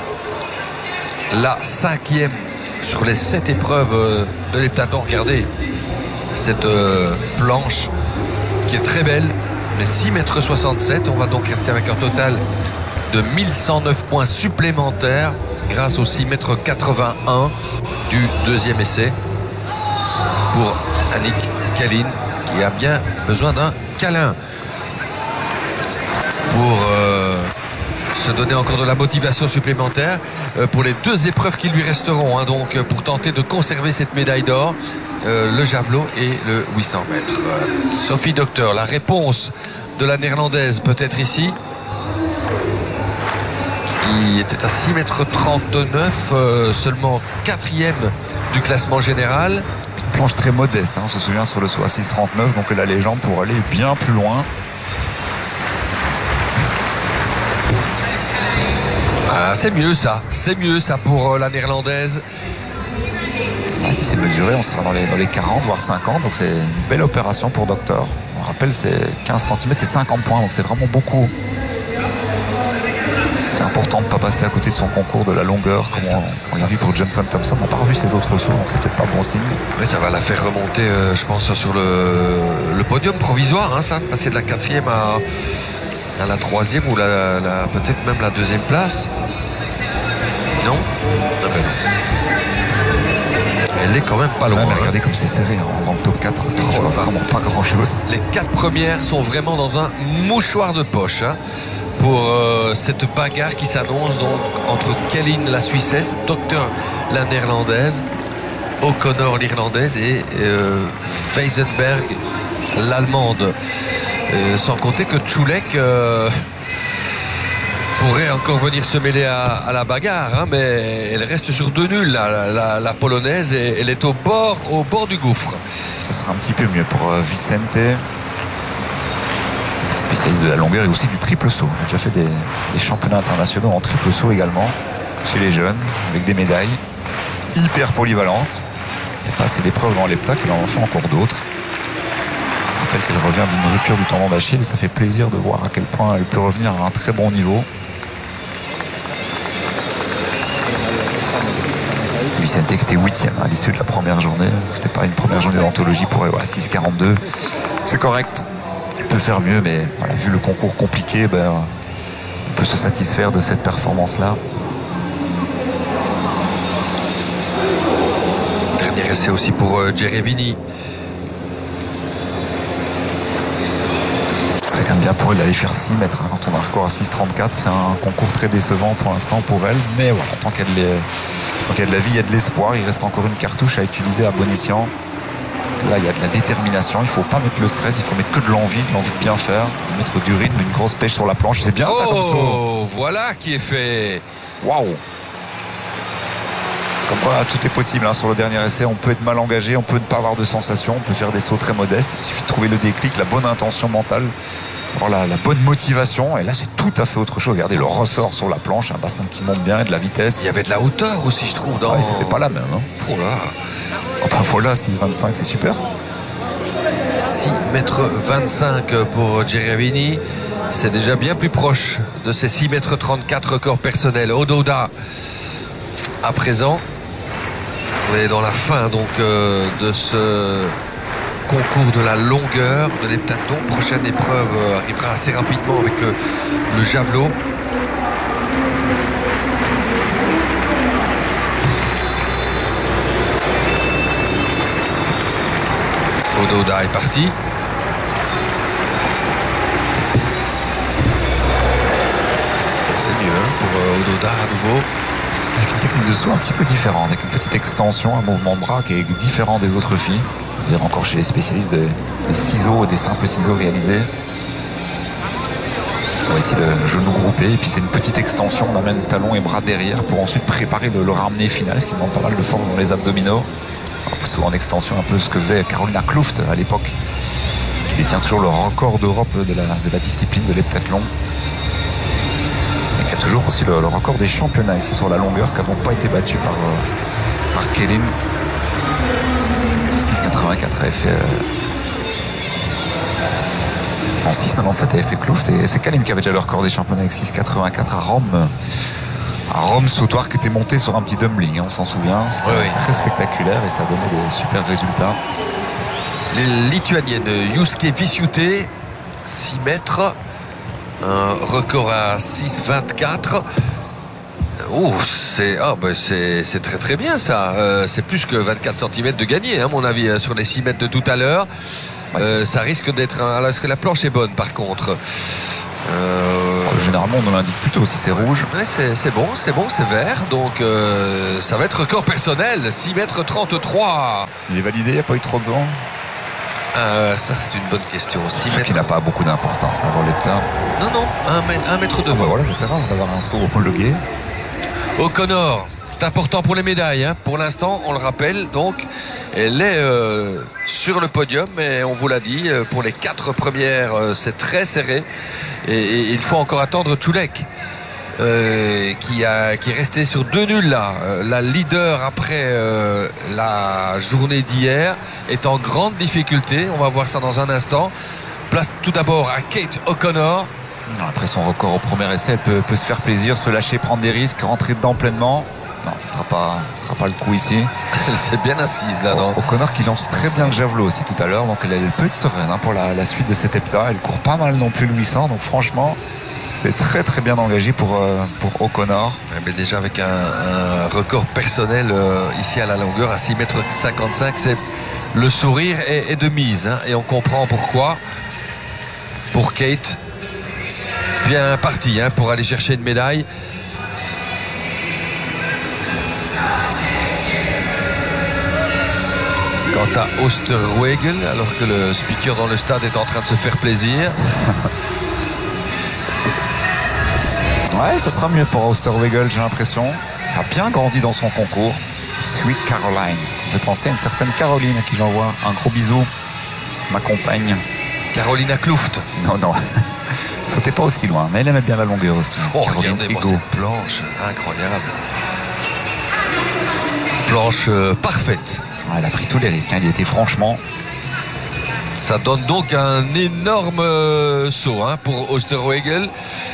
La cinquième sur les sept épreuves euh, de l'heptathlon. Regardez cette euh, planche qui est très belle, mais six mètres soixante-sept. On va donc rester avec un total de mille cent neuf points supplémentaires grâce aux six mètres quatre-vingt-un du deuxième essai. pour Annick Kalin qui a bien besoin d'un câlin pour euh, se donner encore de la motivation supplémentaire euh, pour les deux épreuves qui lui resteront, hein, donc pour tenter de conserver cette médaille d'or, euh, le javelot et le huit cents mètres. Euh, Sophie Docteur, la réponse de la néerlandaise peut-être ici, qui était à six mètres trente-neuf, euh, seulement quatrième du classement général. Une planche très modeste, hein, on se souvient sur le saut à six trente-neuf, donc la légende pour aller bien plus loin. Ah, c'est mieux ça, c'est mieux ça pour euh, la néerlandaise. Ah, si c'est mesuré, on sera dans les, dans les quarante voire cinquante, donc c'est une belle opération pour Docteur. On rappelle, c'est quinze centimètres, c'est cinquante points, donc c'est vraiment beaucoup. C'est important de ne pas passer à côté de son concours de la longueur, comme on, on l'a vu pour Johnson Thompson. On n'a pas revu ses autres sauts, donc c'est peut-être pas bon signe. Mais ça va la faire remonter, euh, je pense, sur le, le podium provisoire, hein, ça, passer de la quatrième à, à la troisième ou la, la, peut-être même la deuxième place. Non, ah ben non. Elle est quand même pas loin. Ouais, mais regardez comme c'est serré, hein, dans le top quatre, ça ne oh, vraiment pas grand-chose. Les quatre premières sont vraiment dans un mouchoir de poche, hein, pour euh, cette bagarre qui s'annonce donc entre Kalin la Suissesse, Docteur la Néerlandaise, O'Connor l'Irlandaise et euh, Weisenberg l'Allemande. Euh, sans compter que Čulek euh, pourrait encore venir se mêler à, à la bagarre, hein, mais elle reste sur deux nuls, la, la, la Polonaise, et elle est au bord, au bord du gouffre. Ça sera un petit peu mieux pour euh, Vicente, spécialiste de la longueur et aussi du triple saut. On a déjà fait des, des championnats internationaux en triple saut également, chez les jeunes, avec des médailles hyper polyvalentes. Elle a passé l'épreuve dans l'heptacle, elle en fait encore d'autres. Je rappelle qu'elle revient d'une rupture du tendon d'Achille, et ça fait plaisir de voir à quel point elle peut revenir à un très bon niveau. Vicente qui était huitième à l'issue de la première journée. C'était pas une première journée d'anthologie pour elle. Voilà, six quarante-deux. C'est correct. Elle peut faire mieux, mais voilà, vu le concours compliqué, ben, on peut se satisfaire de cette performance-là. Dernier essai aussi pour euh, Gerevini. C'est quand même bien pour elle d'aller faire six mètres, hein, quand on a un record à six trente-quatre. C'est un concours très décevant pour l'instant pour elle, mais voilà, tant qu'il y a de, tant qu'il y a de la vie, il y a de l'espoir. Il reste encore une cartouche à utiliser à bon escient. Là, il y a de la détermination, il ne faut pas mettre le stress, il faut mettre que de l'envie, de l'envie de bien faire, de mettre du rythme, une grosse pêche sur la planche. C'est bien oh, ça comme saut. Oh, voilà qui est fait. Waouh. Comme quoi, tout est possible, hein. Sur le dernier essai, on peut être mal engagé, on peut ne pas avoir de sensation, on peut faire des sauts très modestes. Il suffit de trouver le déclic, la bonne intention mentale, voilà, la bonne motivation. Et là, c'est tout à fait autre chose. Regardez le ressort sur la planche, un bassin qui monte bien et de la vitesse. Il y avait de la hauteur aussi, je trouve. Dans... Ouais, c'était pas la même. Hein. Oh là. Enfin, voilà, six vingt-cinq, c'est super. six mètres vingt-cinq pour Gerevini. C'est déjà bien plus proche de ses six mètres trente-quatre records personnels. Ododa, à présent, on est dans la fin donc euh, de ce concours de la longueur de l'heptathlon. Prochaine épreuve euh, arrivera assez rapidement avec le, le javelot. Ododa est parti. C'est mieux hein, pour euh, Ododa à nouveau. Avec une technique de saut un petit peu différente, avec une petite extension, un mouvement de bras qui est différent des autres filles. On dirait encore chez les spécialistes des, des ciseaux, des simples ciseaux réalisés. On va ici le genou groupé, et puis c'est une petite extension, on amène talons et bras derrière pour ensuite préparer le, le ramené final, ce qui demande pas mal de force dans les abdominaux. Alors, souvent en extension, un peu ce que faisait Carolina Klüft à l'époque, qui détient toujours le record d'Europe de la, de la discipline de l'heptathlon. Il y a toujours aussi le, le record des championnats ici sur la longueur qui n'ont pas été battus par, euh, par Kalin. six quatre-vingt-quatre avait fait. Euh... En six quatre-vingt-dix-sept avait fait Klüft, et c'est Kalin qui avait déjà le record des championnats avec six quatre-vingt-quatre à Rome. À Rome, sautoir qui était monté sur un petit dumbling, hein, on s'en souvient. C'était oui, oui. Très spectaculaire et ça donnait des super résultats. Les Lituaniennes Juske Viciute, six mètres. Un record à six vingt-quatre. Oh, c'est oh, ben c'est c'est très très bien ça. Euh, c'est plus que vingt-quatre centimètres de gagné, à hein, mon avis, sur les six mètres de tout à l'heure. Euh, ça risque d'être un... Alors, est-ce que la planche est bonne par contre? euh... Généralement on nous l'indique plutôt si c'est rouge. Ouais, c'est, c'est bon, c'est bon, c'est vert. Donc euh, ça va être record personnel, six mètres trente-trois. Il est validé, il n'y a pas eu trop de vent? euh, Ça c'est une bonne question. six mètres... qui n'a pas beaucoup d'importance avant l'état. Non, non, un mètre de vent. Oh, bah voilà, ça sert à rien d'avoir un saut homologué. O'Connor, c'est important pour les médailles, hein. Pour l'instant, on le rappelle, donc elle est euh, sur le podium, mais on vous l'a dit, pour les quatre premières, euh, c'est très serré. Et, et il faut encore attendre Čulek, euh, qui, a, qui est resté sur deux nuls là. Euh, la leader après euh, la journée d'hier est en grande difficulté. On va voir ça dans un instant. Place tout d'abord à Kate O'Connor. Après son record au premier essai, elle peut, peut se faire plaisir, se lâcher, prendre des risques, rentrer dedans pleinement. Non, ce ne sera pas, ce sera pas le coup ici. Elle s'est bien assise là. Au O'Connor qui lance très bien le javelot aussi tout à l'heure, donc elle, elle peut être sereine hein, pour la, la suite de cet hepta. Elle court pas mal non plus le huit cents, donc franchement c'est très très bien engagé pour, euh, pour O'Connor. Mais déjà avec un, un record personnel euh, ici à la longueur à six mètres cinquante-cinq, c'est le sourire est, est de mise hein, et on comprend pourquoi. Pour Kate, bien parti hein, pour aller chercher une médaille. Quant à Oosterwegel, alors que le speaker dans le stade est en train de se faire plaisir. Ouais, ça sera mieux pour Oosterwegel, j'ai l'impression. Il a bien grandi dans son concours. Sweet Caroline. Ça me fait penser à une certaine Caroline à qui j'envoie un gros bisou. Ma compagne. Carolina Kluft. Non, non. Sautait pas aussi loin, mais elle aimait bien la longueur aussi. Oh, regardez-moi cette planche, incroyable. Planche euh, parfaite. Ah, elle a pris tous les risques, hein. Il était franchement. Ça donne donc un énorme euh, saut hein, pour Oosterwegel.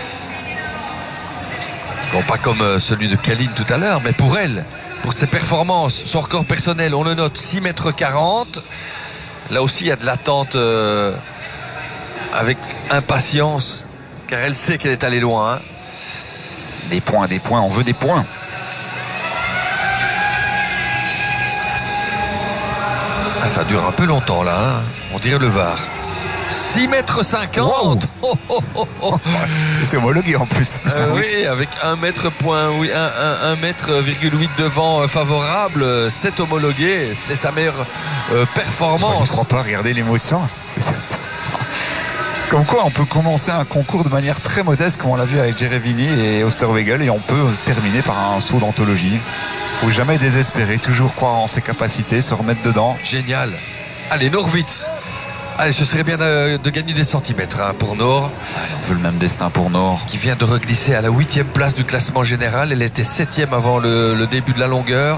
Bon, pas comme euh, celui de Kaline tout à l'heure, mais pour elle, pour ses performances, son record personnel, on le note six mètres quarante. Là aussi, il y a de l'attente euh, avec impatience, car elle sait qu'elle est allée loin. Hein. Des points, des points, on veut des points. Ah, ça dure un peu longtemps là, hein. On dirait le V A R. six mètres cinquante. Wow. Oh, oh, oh, oh. C'est homologué en plus. plus euh, oui, avec un mètre point, oui, un mètre virgule huit de vent favorable, c'est homologué. C'est sa meilleure euh, performance. Je ne crois pas, regardez l'émotion. C'est ça. Comme quoi, on peut commencer un concours de manière très modeste, comme on l'a vu avec Jerevini et Oosterwegel, et on peut terminer par un saut d'anthologie. Il ne faut jamais désespérer, toujours croire en ses capacités, se remettre dedans. Génial. Allez, Norwitz. Allez, ce serait bien de, de gagner des centimètres hein, pour Nord. Allez, on veut le même destin pour Nord. Qui vient de reglisser à la huitième place du classement général. Elle était septième avant le, le début de la longueur.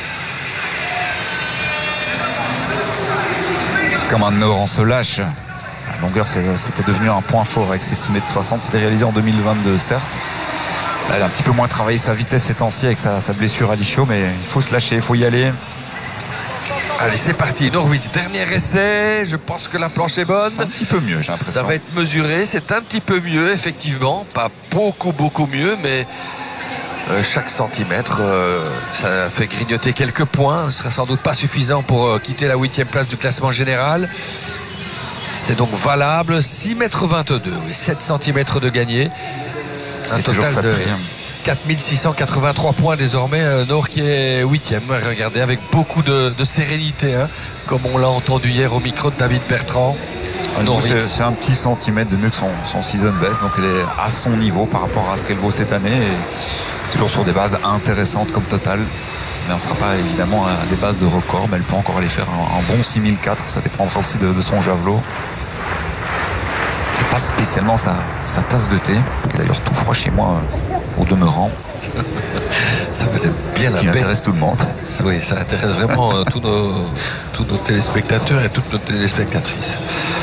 Comme un Nord, on se lâche. La longueur, c'était devenu un point fort avec ses six mètres soixante. C'était réalisé en deux mille vingt-deux, certes. Là, elle a un petit peu moins travaillé sa vitesse ces temps-ci avec sa, sa blessure à l'ischio, mais il faut se lâcher, il faut y aller. Allez, c'est parti. Norwitz, dernier essai. Je pense que la planche est bonne. Un petit peu mieux, j'ai l'impression. Ça va être mesuré. C'est un petit peu mieux, effectivement. Pas beaucoup, beaucoup mieux, mais euh, chaque centimètre, euh, ça fait grignoter quelques points. Ce sera sans doute pas suffisant pour euh, quitter la huitième place du classement général. C'est donc valable. six mètres vingt-deux, oui, sept centimètres de gagné. Un total de quatre mille six cent quatre-vingt-trois points désormais. euh, Nord qui est huitième. Regardez, avec beaucoup de, de sérénité, hein, comme on l'a entendu hier au micro de David Bertrand. C'est, c'est un petit centimètre de mieux que son, son season best, donc elle est à son niveau par rapport à ce qu'elle vaut cette année. Et toujours sur des bases intéressantes comme total. Mais on ne sera pas évidemment à des bases de record, mais elle peut encore aller faire un, un bon six mille quatre. Ça dépendra aussi de, de son javelot. Et pas spécialement sa, sa tasse de thé, qui est d'ailleurs tout froid chez moi au demeurant. Ça fait bien la qui peine. intéresse tout le monde. Oui, ça intéresse vraiment euh, tous, nos, tous nos téléspectateurs et toutes nos téléspectatrices.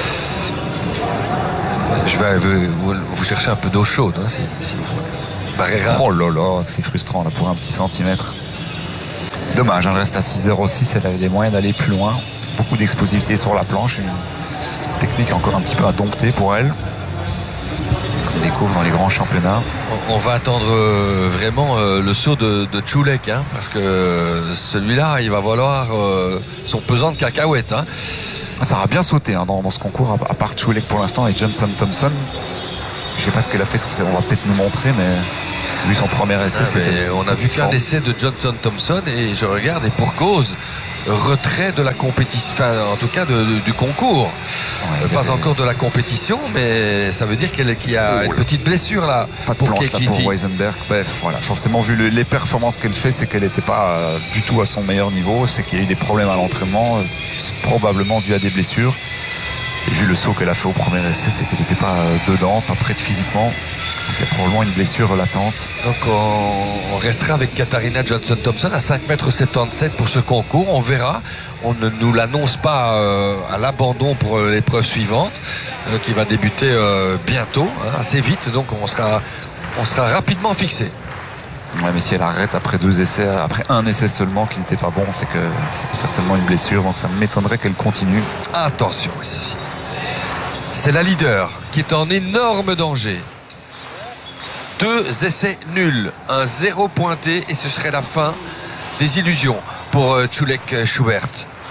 Je vais vous, vous chercher un peu d'eau chaude. Hein, si, si Barrera. Oh là là, c'est frustrant là, pour un petit centimètre. Dommage, elle reste à six zéro six, elle a les moyens d'aller plus loin. Beaucoup d'explosivité sur la planche. Une technique encore un petit peu à dompter pour elle. qu'on découvre dans les grands championnats. On va attendre euh, vraiment euh, le saut de, de Čulek, hein, parce que euh, celui-là, il va valoir euh, son pesant de cacahuètes. Hein. Ça aura bien sauté hein, dans, dans ce concours, à, à part Čulek pour l'instant et Johnson Thompson. Je sais pas ce qu'elle a fait, on va peut-être nous montrer, mais lui son premier essai, ah, c'était... On a vu qu'un essai de Johnson Thompson et je regarde, et pour cause, retrait de la compétition, enfin en tout cas de, de, du concours. Ouais, pas avait... encore de la compétition, mais ça veut dire qu'elle, qu'il y a oh, une petite blessure là. Pas de pour planche là pour Weisenberg. Bref, voilà, forcément vu le, les performances qu'elle fait, c'est qu'elle n'était pas euh, du tout à son meilleur niveau, c'est qu'il y a eu des problèmes à l'entraînement, euh, probablement dû à des blessures. Et vu le saut qu'elle a fait au premier essai, c'est qu'elle n'était pas euh, dedans, pas prête physiquement. Donc il y a probablement une blessure latente. Donc on, on restera avec Katharina Johnson-Thompson à cinq mètres soixante-dix-sept pour ce concours. On verra. On ne nous l'annonce pas euh, à l'abandon pour l'épreuve suivante, euh, qui va débuter euh, bientôt, hein, assez vite. Donc on sera, on sera rapidement fixé. Ouais, mais si elle arrête après deux essais, après un essai seulement qui n'était pas bon, c'est que c'est certainement une blessure. Donc ça m'étonnerait qu'elle continue. Attention ici. C'est la leader qui est en énorme danger. Deux essais nuls, un zéro pointé et ce serait la fin des illusions pour euh, Čulek Schubert.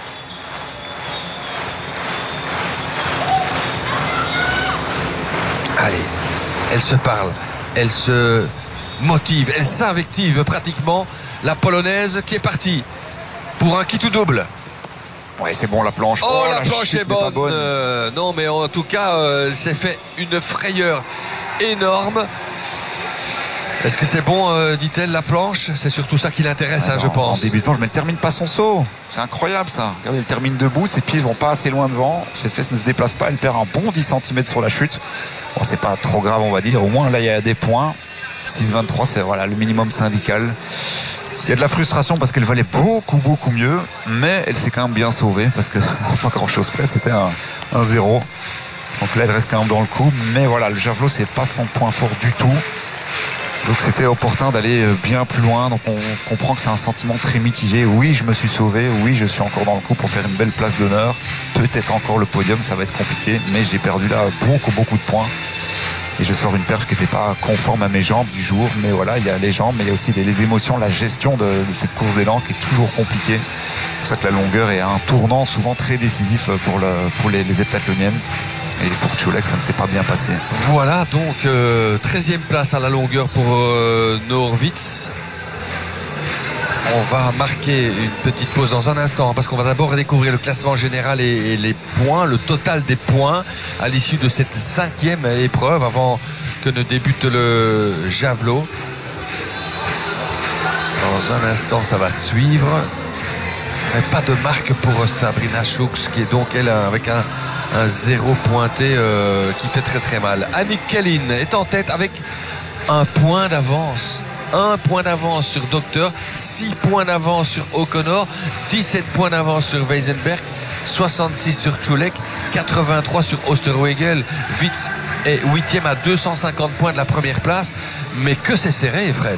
Allez, elle se parle, elle se motive, elle s'invective pratiquement. La Polonaise qui est partie pour un kit ou double. Ouais, c'est bon la planche. Oh, oh la, la planche est bonne. bonne. Euh, non, mais en tout cas, euh, elle s'est fait une frayeur énorme. Est-ce que c'est bon, euh, dit-elle, la planche? C'est surtout ça qui l'intéresse, ah, hein, je pense. En début de planche, mais elle termine pas son saut. C'est incroyable ça. Regardez, elle termine debout, ses pieds vont pas assez loin devant, ses fesses ne se déplacent pas, elle perd un bon dix centimètres sur la chute. Bon, c'est pas trop grave, on va dire. Au moins là, il y a des points. six vingt-trois, c'est voilà, le minimum syndical. Il y a de la frustration parce qu'elle valait beaucoup, beaucoup mieux, mais elle s'est quand même bien sauvée parce que pas grand chose près, c'était un, un zéro. Donc là, elle reste quand même dans le coup, mais voilà, le javelot, c'est pas son point fort du tout. Donc c'était opportun d'aller bien plus loin. Donc on comprend que c'est un sentiment très mitigé. Oui, je me suis sauvé. Oui, je suis encore dans le coup pour faire une belle place d'honneur. Peut-être encore le podium, ça va être compliqué. Mais j'ai perdu là beaucoup, beaucoup de points. Et je sors une perche qui n'était pas conforme à mes jambes du jour. Mais voilà, il y a les jambes, mais il y a aussi les, les émotions, la gestion de, de cette course d'élan qui est toujours compliquée. C'est pour ça que la longueur est un tournant souvent très décisif pour, le, pour les, les heptathloniennes. Et pour Čulek, ça ne s'est pas bien passé. Voilà, donc euh, treizième place à la longueur pour euh, Norwitz. On va marquer une petite pause dans un instant parce qu'on va d'abord découvrir le classement général et, et les points, le total des points à l'issue de cette cinquième épreuve avant que ne débute le javelot. Dans un instant, ça va suivre. Mais pas de marque pour Sabrina Schooks qui est donc elle avec un, un zéro pointé euh, qui fait très très mal. Annick Kellin est en tête avec un point d'avance. Un point d'avance sur Docteur, six points d'avance sur O'Connor, dix-sept points d'avance sur Weisenberg, soixante-six sur Čulek, quatre-vingt-trois sur Osterwegel. Witz est huitième à deux cent cinquante points de la première place. Mais que c'est serré, Fred.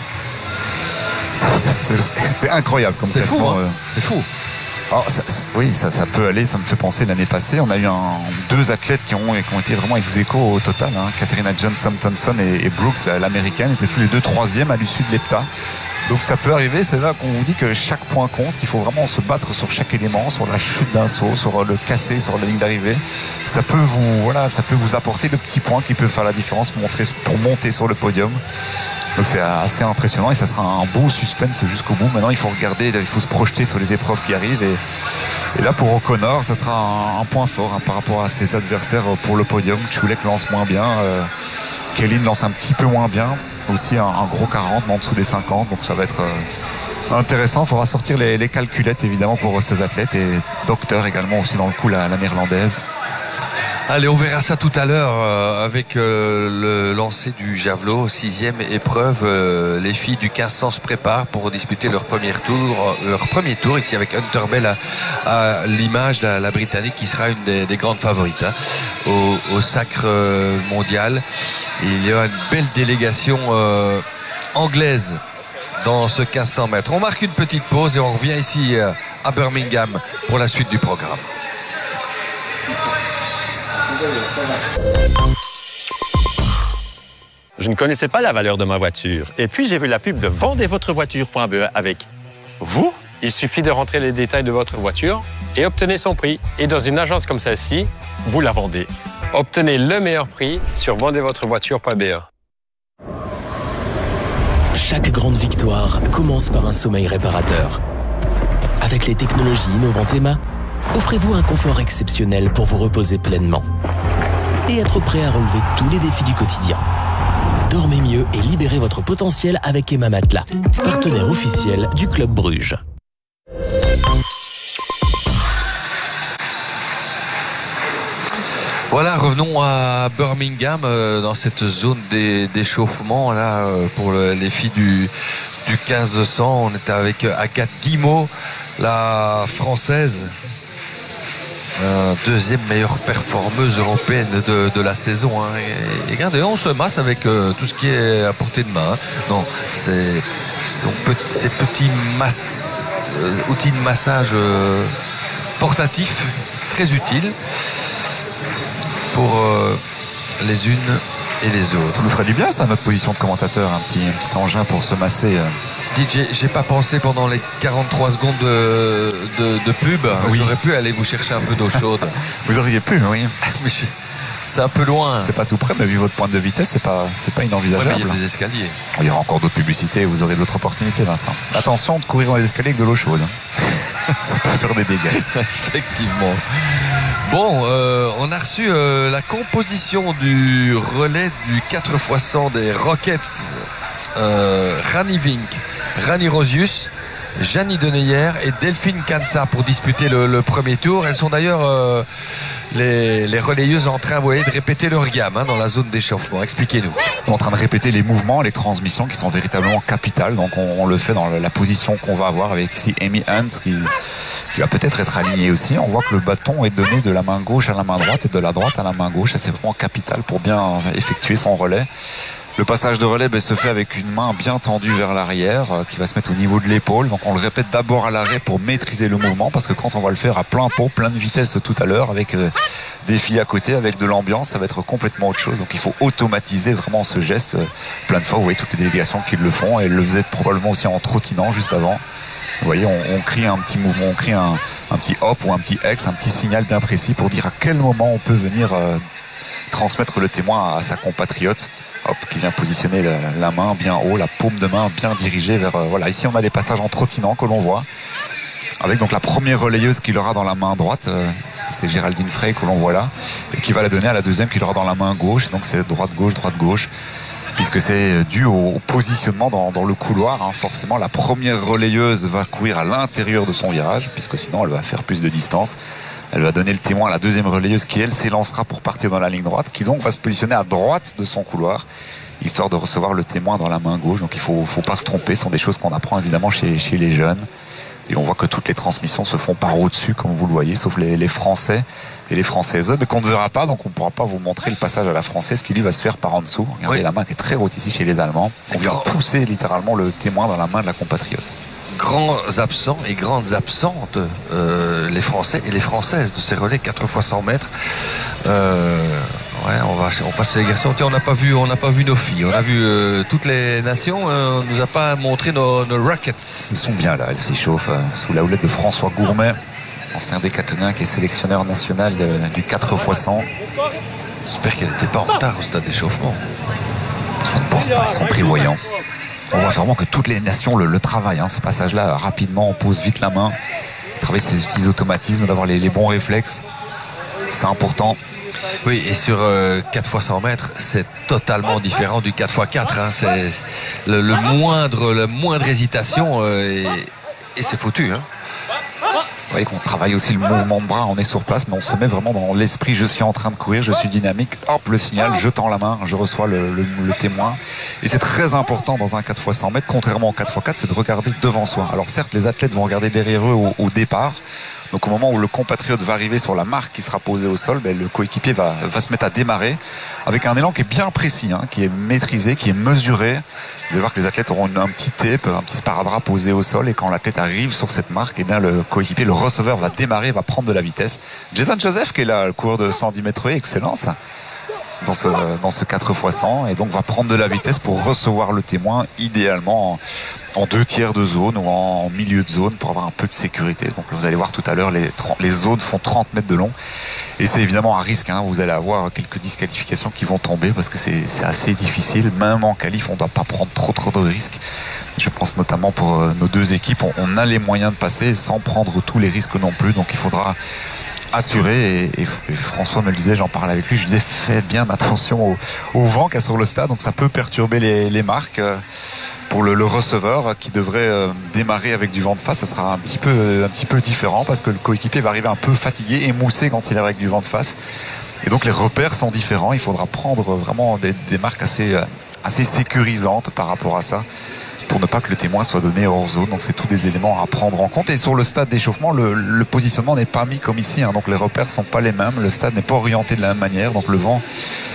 C'est, c'est incroyable comme c'est classement. Fou, hein. C'est fou. Alors, ça, oui, ça, ça peut aller. Ça me fait penser l'année passée. On a eu un, deux athlètes qui ont, qui ont été vraiment ex aequo au total. Hein. Katharina Johnson-Thompson et, et Brooks, l'américaine, étaient tous les deux troisième à l'issue de l'hepta. Donc ça peut arriver. C'est là qu'on vous dit que chaque point compte, qu'il faut vraiment se battre sur chaque élément, sur la chute d'un saut, sur le cassé, sur la ligne d'arrivée. Ça peut vous, voilà, ça peut vous apporter le petit point qui peut faire la différence pour, montrer, pour monter sur le podium. Donc c'est assez impressionnant et ça sera un beau suspense jusqu'au bout. Maintenant il faut regarder, il faut se projeter sur les épreuves qui arrivent et, et là pour O'Connor ça sera un, un point fort hein, par rapport à ses adversaires pour le podium. Čulek lance moins bien, euh, Kellin lance un petit peu moins bien, aussi un, un gros quarante mais en dessous des cinquante, donc ça va être euh, intéressant. Il faudra sortir les, les calculettes évidemment pour ces athlètes et Docteur également aussi dans le coup la, la néerlandaise. Allez, on verra ça tout à l'heure euh, avec euh, le lancer du javelot, sixième épreuve. Euh, les filles du quinze cents se préparent pour disputer leur premier tour, leur premier tour ici avec Hunter Bell à, à l'image, la, la Britannique qui sera une des, des grandes favorites hein, au, au sacre mondial. Il y aura une belle délégation euh, anglaise dans ce quinze cents mètres. On marque une petite pause et on revient ici euh, à Birmingham pour la suite du programme. je ne connaissais pas la valeur de ma voiture. Et puis, j'ai vu la pub de vendez votre voiture point b e avec vous. Il suffit de rentrer les détails de votre voiture et obtenez son prix. Et dans une agence comme celle-ci, Vous la vendez. obtenez le meilleur prix sur vendez votre voiture point b e. Chaque grande victoire commence par un sommeil réparateur. Avec les technologies innovantes Emma, offrez-vous un confort exceptionnel pour vous reposer pleinement et être prêt à relever tous les défis du quotidien. Dormez mieux et libérez votre potentiel avec Emma Matelas, partenaire officiel du Club Bruges. Voilà, revenons à Birmingham, euh, dans cette zone d'é- d'échauffement là, euh, pour le- les filles du, du quinze cents. On était avec Agathe Guimau, la française, euh, deuxième meilleure performeuse européenne de, de la saison. Hein. Et, et regardez, on se masse avec euh, tout ce qui est à portée de main. Hein. Non, c'est son petit, ces petits masses, euh, outils de massage euh, portatifs, très utiles pour euh, les unes et les autres. Ça nous ferait du bien, ça, notre position de commentateur, un petit, un petit engin pour se masser. euh. D J, j'ai pas pensé pendant les quarante-trois secondes de, de, de pub. Oui. J'aurais pu aller vous chercher un peu d'eau chaude. Vous auriez pu, oui. Mais je- c'est un peu loin. C'est pas tout près, mais vu votre pointe de vitesse, c'est pas, c'est pas Ouais, mais inenvisageable. il y a des escaliers. Il y aura encore d'autres publicités et vous aurez d'autres opportunités, Vincent. Attention de courir dans les escaliers avec de l'eau chaude. Ça peut faire des dégâts. Effectivement. Bon, euh, on a reçu euh, la composition du relais du quatre fois cent des Rockets. Euh, Rani Vink, Rani Rosius, Janie Deneyer et Delphine Kansa pour disputer le, le premier tour. Elles sont d'ailleurs euh, les, les relayeuses en train, vous voyez, de répéter leur gamme hein, dans la zone d'échauffement. Expliquez-nous. On est en train de répéter les mouvements, les transmissions qui sont véritablement capitales. Donc on, on le fait dans la position qu'on va avoir avec ici Amy Hunt qui, qui va peut-être être alignée aussi. On voit que le bâton est donné de la main gauche à la main droite et de la droite à la main gauche. Ça, c'est vraiment capital pour bien effectuer son relais. Le passage de relais ben, se fait avec une main bien tendue vers l'arrière euh, qui va se mettre au niveau de l'épaule. Donc on le répète d'abord à l'arrêt pour maîtriser le mouvement, parce que quand on va le faire à plein pot, plein de vitesse tout à l'heure avec euh, des filles à côté, avec de l'ambiance, ça va être complètement autre chose. Donc il faut automatiser vraiment ce geste. Euh, plein de fois, vous voyez toutes les délégations qui le font, et elles le faisaient probablement aussi en trottinant juste avant. Vous voyez, on, on crie un petit mouvement, on crie un, un petit hop ou un petit X, un petit signal bien précis pour dire à quel moment on peut venir euh, transmettre le témoin à sa compatriote. Hop, qui vient positionner la, la main bien haut, la paume de main bien dirigée vers... Euh, voilà, ici on a des passages en trottinant que l'on voit, avec donc la première relayeuse qui l'aura dans la main droite, euh, c'est Géraldine Frey que l'on voit là, et qui va la donner à la deuxième qui l'aura dans la main gauche, donc c'est droite-gauche, droite-gauche, puisque c'est dû au, au positionnement dans, dans le couloir. Hein. Forcément, la première relayeuse va courir à l'intérieur de son virage, puisque sinon elle va faire plus de distance. Elle va donner le témoin à la deuxième relayeuse qui, elle, s'élancera pour partir dans la ligne droite, qui donc va se positionner à droite de son couloir, histoire de recevoir le témoin dans la main gauche. Donc il faut, faut pas se tromper. Ce sont des choses qu'on apprend évidemment chez, chez les jeunes. Et on voit que toutes les transmissions se font par au-dessus, comme vous le voyez, sauf les, les Français et les Françaises, mais qu'on ne verra pas. Donc on ne pourra pas vous montrer le passage à la Française qui, lui, va se faire par en dessous. Regardez Oui. la main qui est très haute ici chez les Allemands. On vient pousser littéralement le témoin dans la main de la compatriote. Grands absents et grandes absentes, euh, les Français et les Françaises de ces relais quatre fois cent mètres. Euh, ouais, on va, on passe les garçons. Tiens, on n'a pas vu, on n'a pas vu nos filles. On a vu euh, toutes les nations. Euh, on nous a pas montré nos, nos Rockets. Ils sont bien là, elles s'échauffent euh, sous la houlette de François Gourmet, ancien décathlonien qui est sélectionneur national de, du quatre fois cent. J'espère qu'elle n'était pas en retard au stade d'échauffement. Je ne pense pas, ils sont prévoyants. On voit vraiment que toutes les nations le, le travaillent, hein, ce passage-là, rapidement, on pose vite la main, travaille ces petits automatismes, d'avoir les, les bons réflexes. C'est important. Oui, et sur euh, quatre fois cent mètres, c'est totalement différent du quatre fois quatre. Hein. C'est le, le moindre, la moindre hésitation euh, et, et c'est foutu. Hein. Vous voyez qu'on travaille aussi le mouvement de bras, on est sur place, mais on se met vraiment dans l'esprit, je suis en train de courir, je suis dynamique, hop, le signal, je tends la main, je reçois le, le, le témoin. Et c'est très important dans un quatre fois cent mètres, contrairement au quatre fois quatre, c'est de regarder devant soi. Alors certes, les athlètes vont regarder derrière eux au, au départ. Donc au moment où le compatriote va arriver sur la marque qui sera posée au sol, ben, le coéquipier va, va se mettre à démarrer avec un élan qui est bien précis, hein, qui est maîtrisé, qui est mesuré. Vous allez voir que les athlètes auront une, un petit tape, un petit sparadrap posé au sol, et quand l'athlète arrive sur cette marque, eh bien, le coéquipier, le receveur va démarrer, va prendre de la vitesse. Jason Joseph qui est là, le coureur de cent dix mètres, excellent ça. dans ce, dans ce quatre fois cent et donc va prendre de la vitesse pour recevoir le témoin, idéalement en, en deux tiers de zone ou en, en milieu de zone pour avoir un peu de sécurité. Donc vous allez voir tout à l'heure, les, les zones font trente mètres de long et c'est évidemment un risque, hein. Vous allez avoir quelques disqualifications qui vont tomber parce que c'est, c'est assez difficile. Même en qualif, on ne doit pas prendre trop trop de risques. Je pense notamment pour nos deux équipes, on, on a les moyens de passer sans prendre tous les risques non plus. Donc il faudra assurer et, et, et François me le disait, j'en parlais avec lui, je disais faites bien attention au, au vent qu'il y a sur le stade, donc ça peut perturber les, les marques. Pour le, le receveur qui devrait euh, démarrer avec du vent de face, ça sera un petit peu un petit peu différent parce que le coéquipier va arriver un peu fatigué, émoussé quand il est avec du vent de face. Et donc les repères sont différents. Il faudra prendre vraiment des, des marques assez assez sécurisantes par rapport à ça, pour ne pas que le témoin soit donné hors zone. Donc c'est tous des éléments à prendre en compte. Et sur le stade d'échauffement, le, le positionnement n'est pas mis comme ici, hein. Donc les repères sont pas les mêmes. Le stade n'est pas orienté de la même manière. Donc le vent,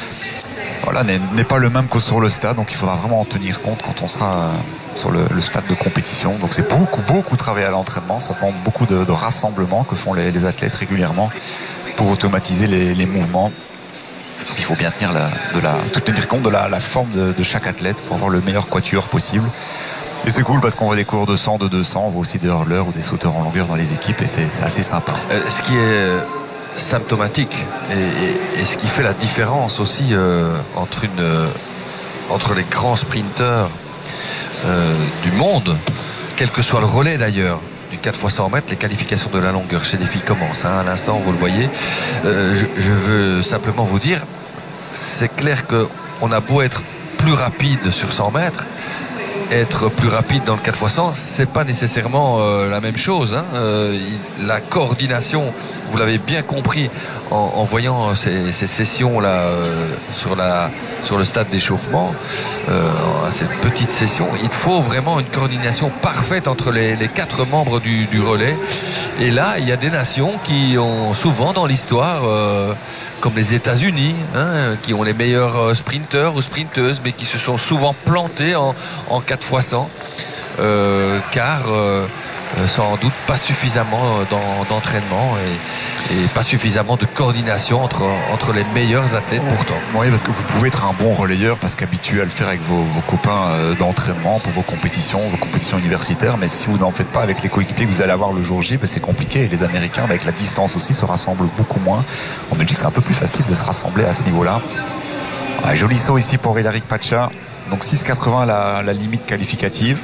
voilà, n'est, n'est pas le même que sur le stade. Donc il faudra vraiment en tenir compte quand on sera sur le, le stade de compétition. Donc c'est beaucoup, beaucoup travaillé à l'entraînement. Ça demande beaucoup de, de rassemblements que font les, les athlètes régulièrement pour automatiser les, les mouvements. Il faut bien tenir, la, de la, tout tenir compte de la, la forme de, de chaque athlète pour avoir le meilleur quatuor possible. Et c'est cool parce qu'on voit des coureurs de cent, de deux cents, on voit aussi des hurleurs ou des sauteurs en longueur dans les équipes et c'est, c'est assez sympa. Euh, ce qui est symptomatique et, et, et ce qui fait la différence aussi euh, entre, une, euh, entre les grands sprinteurs euh, du monde, quel que soit le relais d'ailleurs, du quatre fois cent mètres, les qualifications de la longueur chez les filles commencent, hein, à l'instant vous le voyez. euh, je, je veux simplement vous dire, c'est clair qu'on a beau être plus rapide sur cent mètres, être plus rapide dans le quatre fois cent, c'est pas nécessairement euh, la même chose, hein. euh, la coordination, vous l'avez bien compris en, en voyant ces, ces sessions là euh, sur, la, sur le stade d'échauffement, euh, cette petite session, il faut vraiment une coordination parfaite entre les, les quatre membres du, du relais. Et là il y a des nations qui ont souvent dans l'histoire euh, comme les États-Unis, hein, qui ont les meilleurs sprinteurs ou sprinteuses, mais qui se sont souvent plantés en, en quatre fois cent, euh, car euh, sans doute pas suffisamment dans, d'entraînement et, et pas suffisamment de coordination entre, entre les meilleurs athlètes pourtant. Oui, parce que vous pouvez être un bon relayeur parce qu'habitué à le faire avec vos, vos copains d'entraînement pour vos compétitions, vos compétitions universitaires, mais si vous n'en faites pas avec les coéquipiers que vous allez avoir le jour J, ben c'est compliqué. Et les Américains, avec la distance aussi, se rassemblent beaucoup moins. En Belgique, c'est un peu plus facile de se rassembler à ce niveau-là. Ouais, joli saut ici pour Hilary Pacha. Donc six quatre-vingts la, la limite qualificative.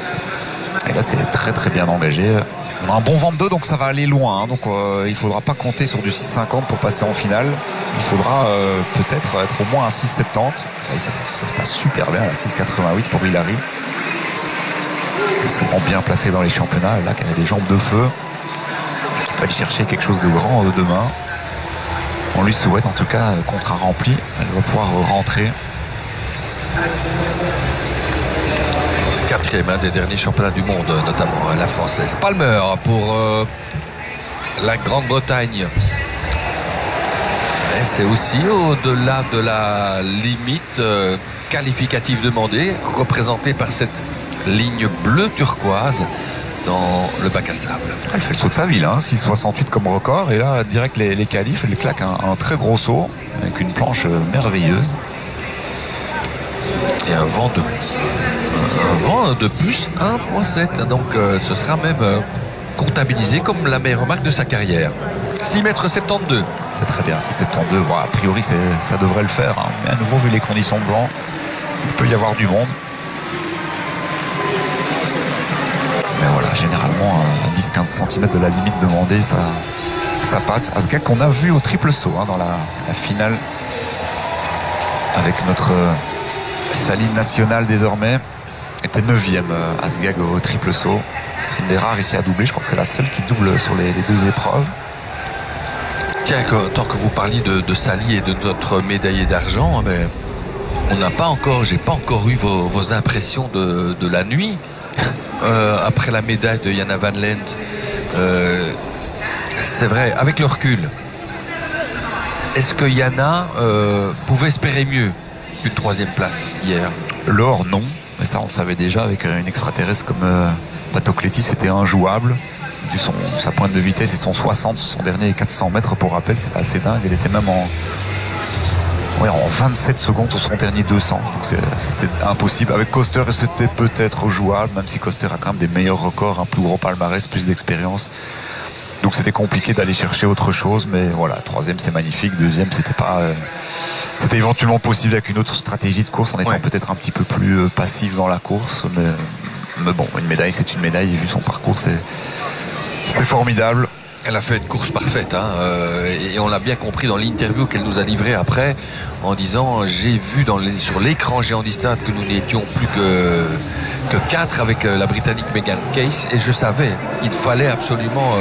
Et là c'est très très bien engagé. On a un bon vent de deux, donc ça va aller loin, hein. Donc euh, il ne faudra pas compter sur du six cinquante pour passer en finale. Il faudra euh, peut-être être au moins à six soixante-dix. Et ça, ça se passe super bien à six quatre-vingt-huit pour Hilary. C'est souvent bien placé dans les championnats. Là, qui a des jambes de feu, il va aller chercher quelque chose de grand demain. On lui souhaite en tout cas, contrat rempli, elle va pouvoir rentrer. Quatrième, un des derniers championnats du monde, notamment la française. Palmer pour euh, la Grande-Bretagne. Et c'est aussi au-delà de la limite euh, qualificative demandée, représentée par cette ligne bleue turquoise dans le bac à sable. Elle fait le saut de sa ville, hein, six soixante-huit comme record, et là direct les, les qualifs, elle claque un, un très gros saut avec une planche merveilleuse. Et un vent de un vent de plus un virgule sept, donc euh, ce sera même euh, comptabilisé comme la meilleure marque de sa carrière. six mètres soixante-douze. C'est très bien, six soixante-douze. Bon, a priori c'est, ça devrait le faire, hein. Mais à nouveau, vu les conditions de vent, il peut y avoir du monde. Mais voilà, généralement à dix à quinze centimètres de la limite demandée, ça, ça passe. Asgag qu'on a vu au triple saut, hein, dans la, la finale avec notre euh, Saline nationale désormais. Était neuvième euh, Asgag au triple saut. Une des rares ici à doubler, je crois que c'est la seule qui double sur les, les deux épreuves. Tiens, que, tant que vous parliez de, de Sally et de notre médaillé d'argent, mais on n'a pas encore, j'ai pas encore eu vos, vos impressions de, de la nuit euh, après la médaille de Jana Van Lent. Euh, c'est vrai, avec le recul, est-ce que Jana euh, pouvait espérer mieux qu'une troisième place hier? L'or, non, mais ça on le savait déjà avec une extraterrestre comme euh, Patocleti, c'était injouable. Vu son, sa pointe de vitesse et son soixante, son dernier quatre cents mètres pour rappel, c'était assez dingue. Elle était même en, Ouais, en vingt-sept secondes sur son dernier deux cents. Donc c'était impossible. Avec Koster, c'était peut-être jouable, même si Koster a quand même des meilleurs records, un plus gros palmarès, plus d'expérience. Donc c'était compliqué d'aller chercher autre chose, mais voilà, troisième c'est magnifique, deuxième c'était pas, euh, c'était éventuellement possible avec une autre stratégie de course en étant ouais. peut-être un petit peu plus euh, passif dans la course, mais, mais bon, une médaille c'est une médaille et vu son parcours c'est, c'est formidable. Elle a fait une course parfaite hein, euh, et on l'a bien compris dans l'interview qu'elle nous a livrée après en disant j'ai vu dans les, sur l'écran géant du stade que nous n'étions plus que, que quatre avec la Britannique Megan Case et je savais qu'il fallait absolument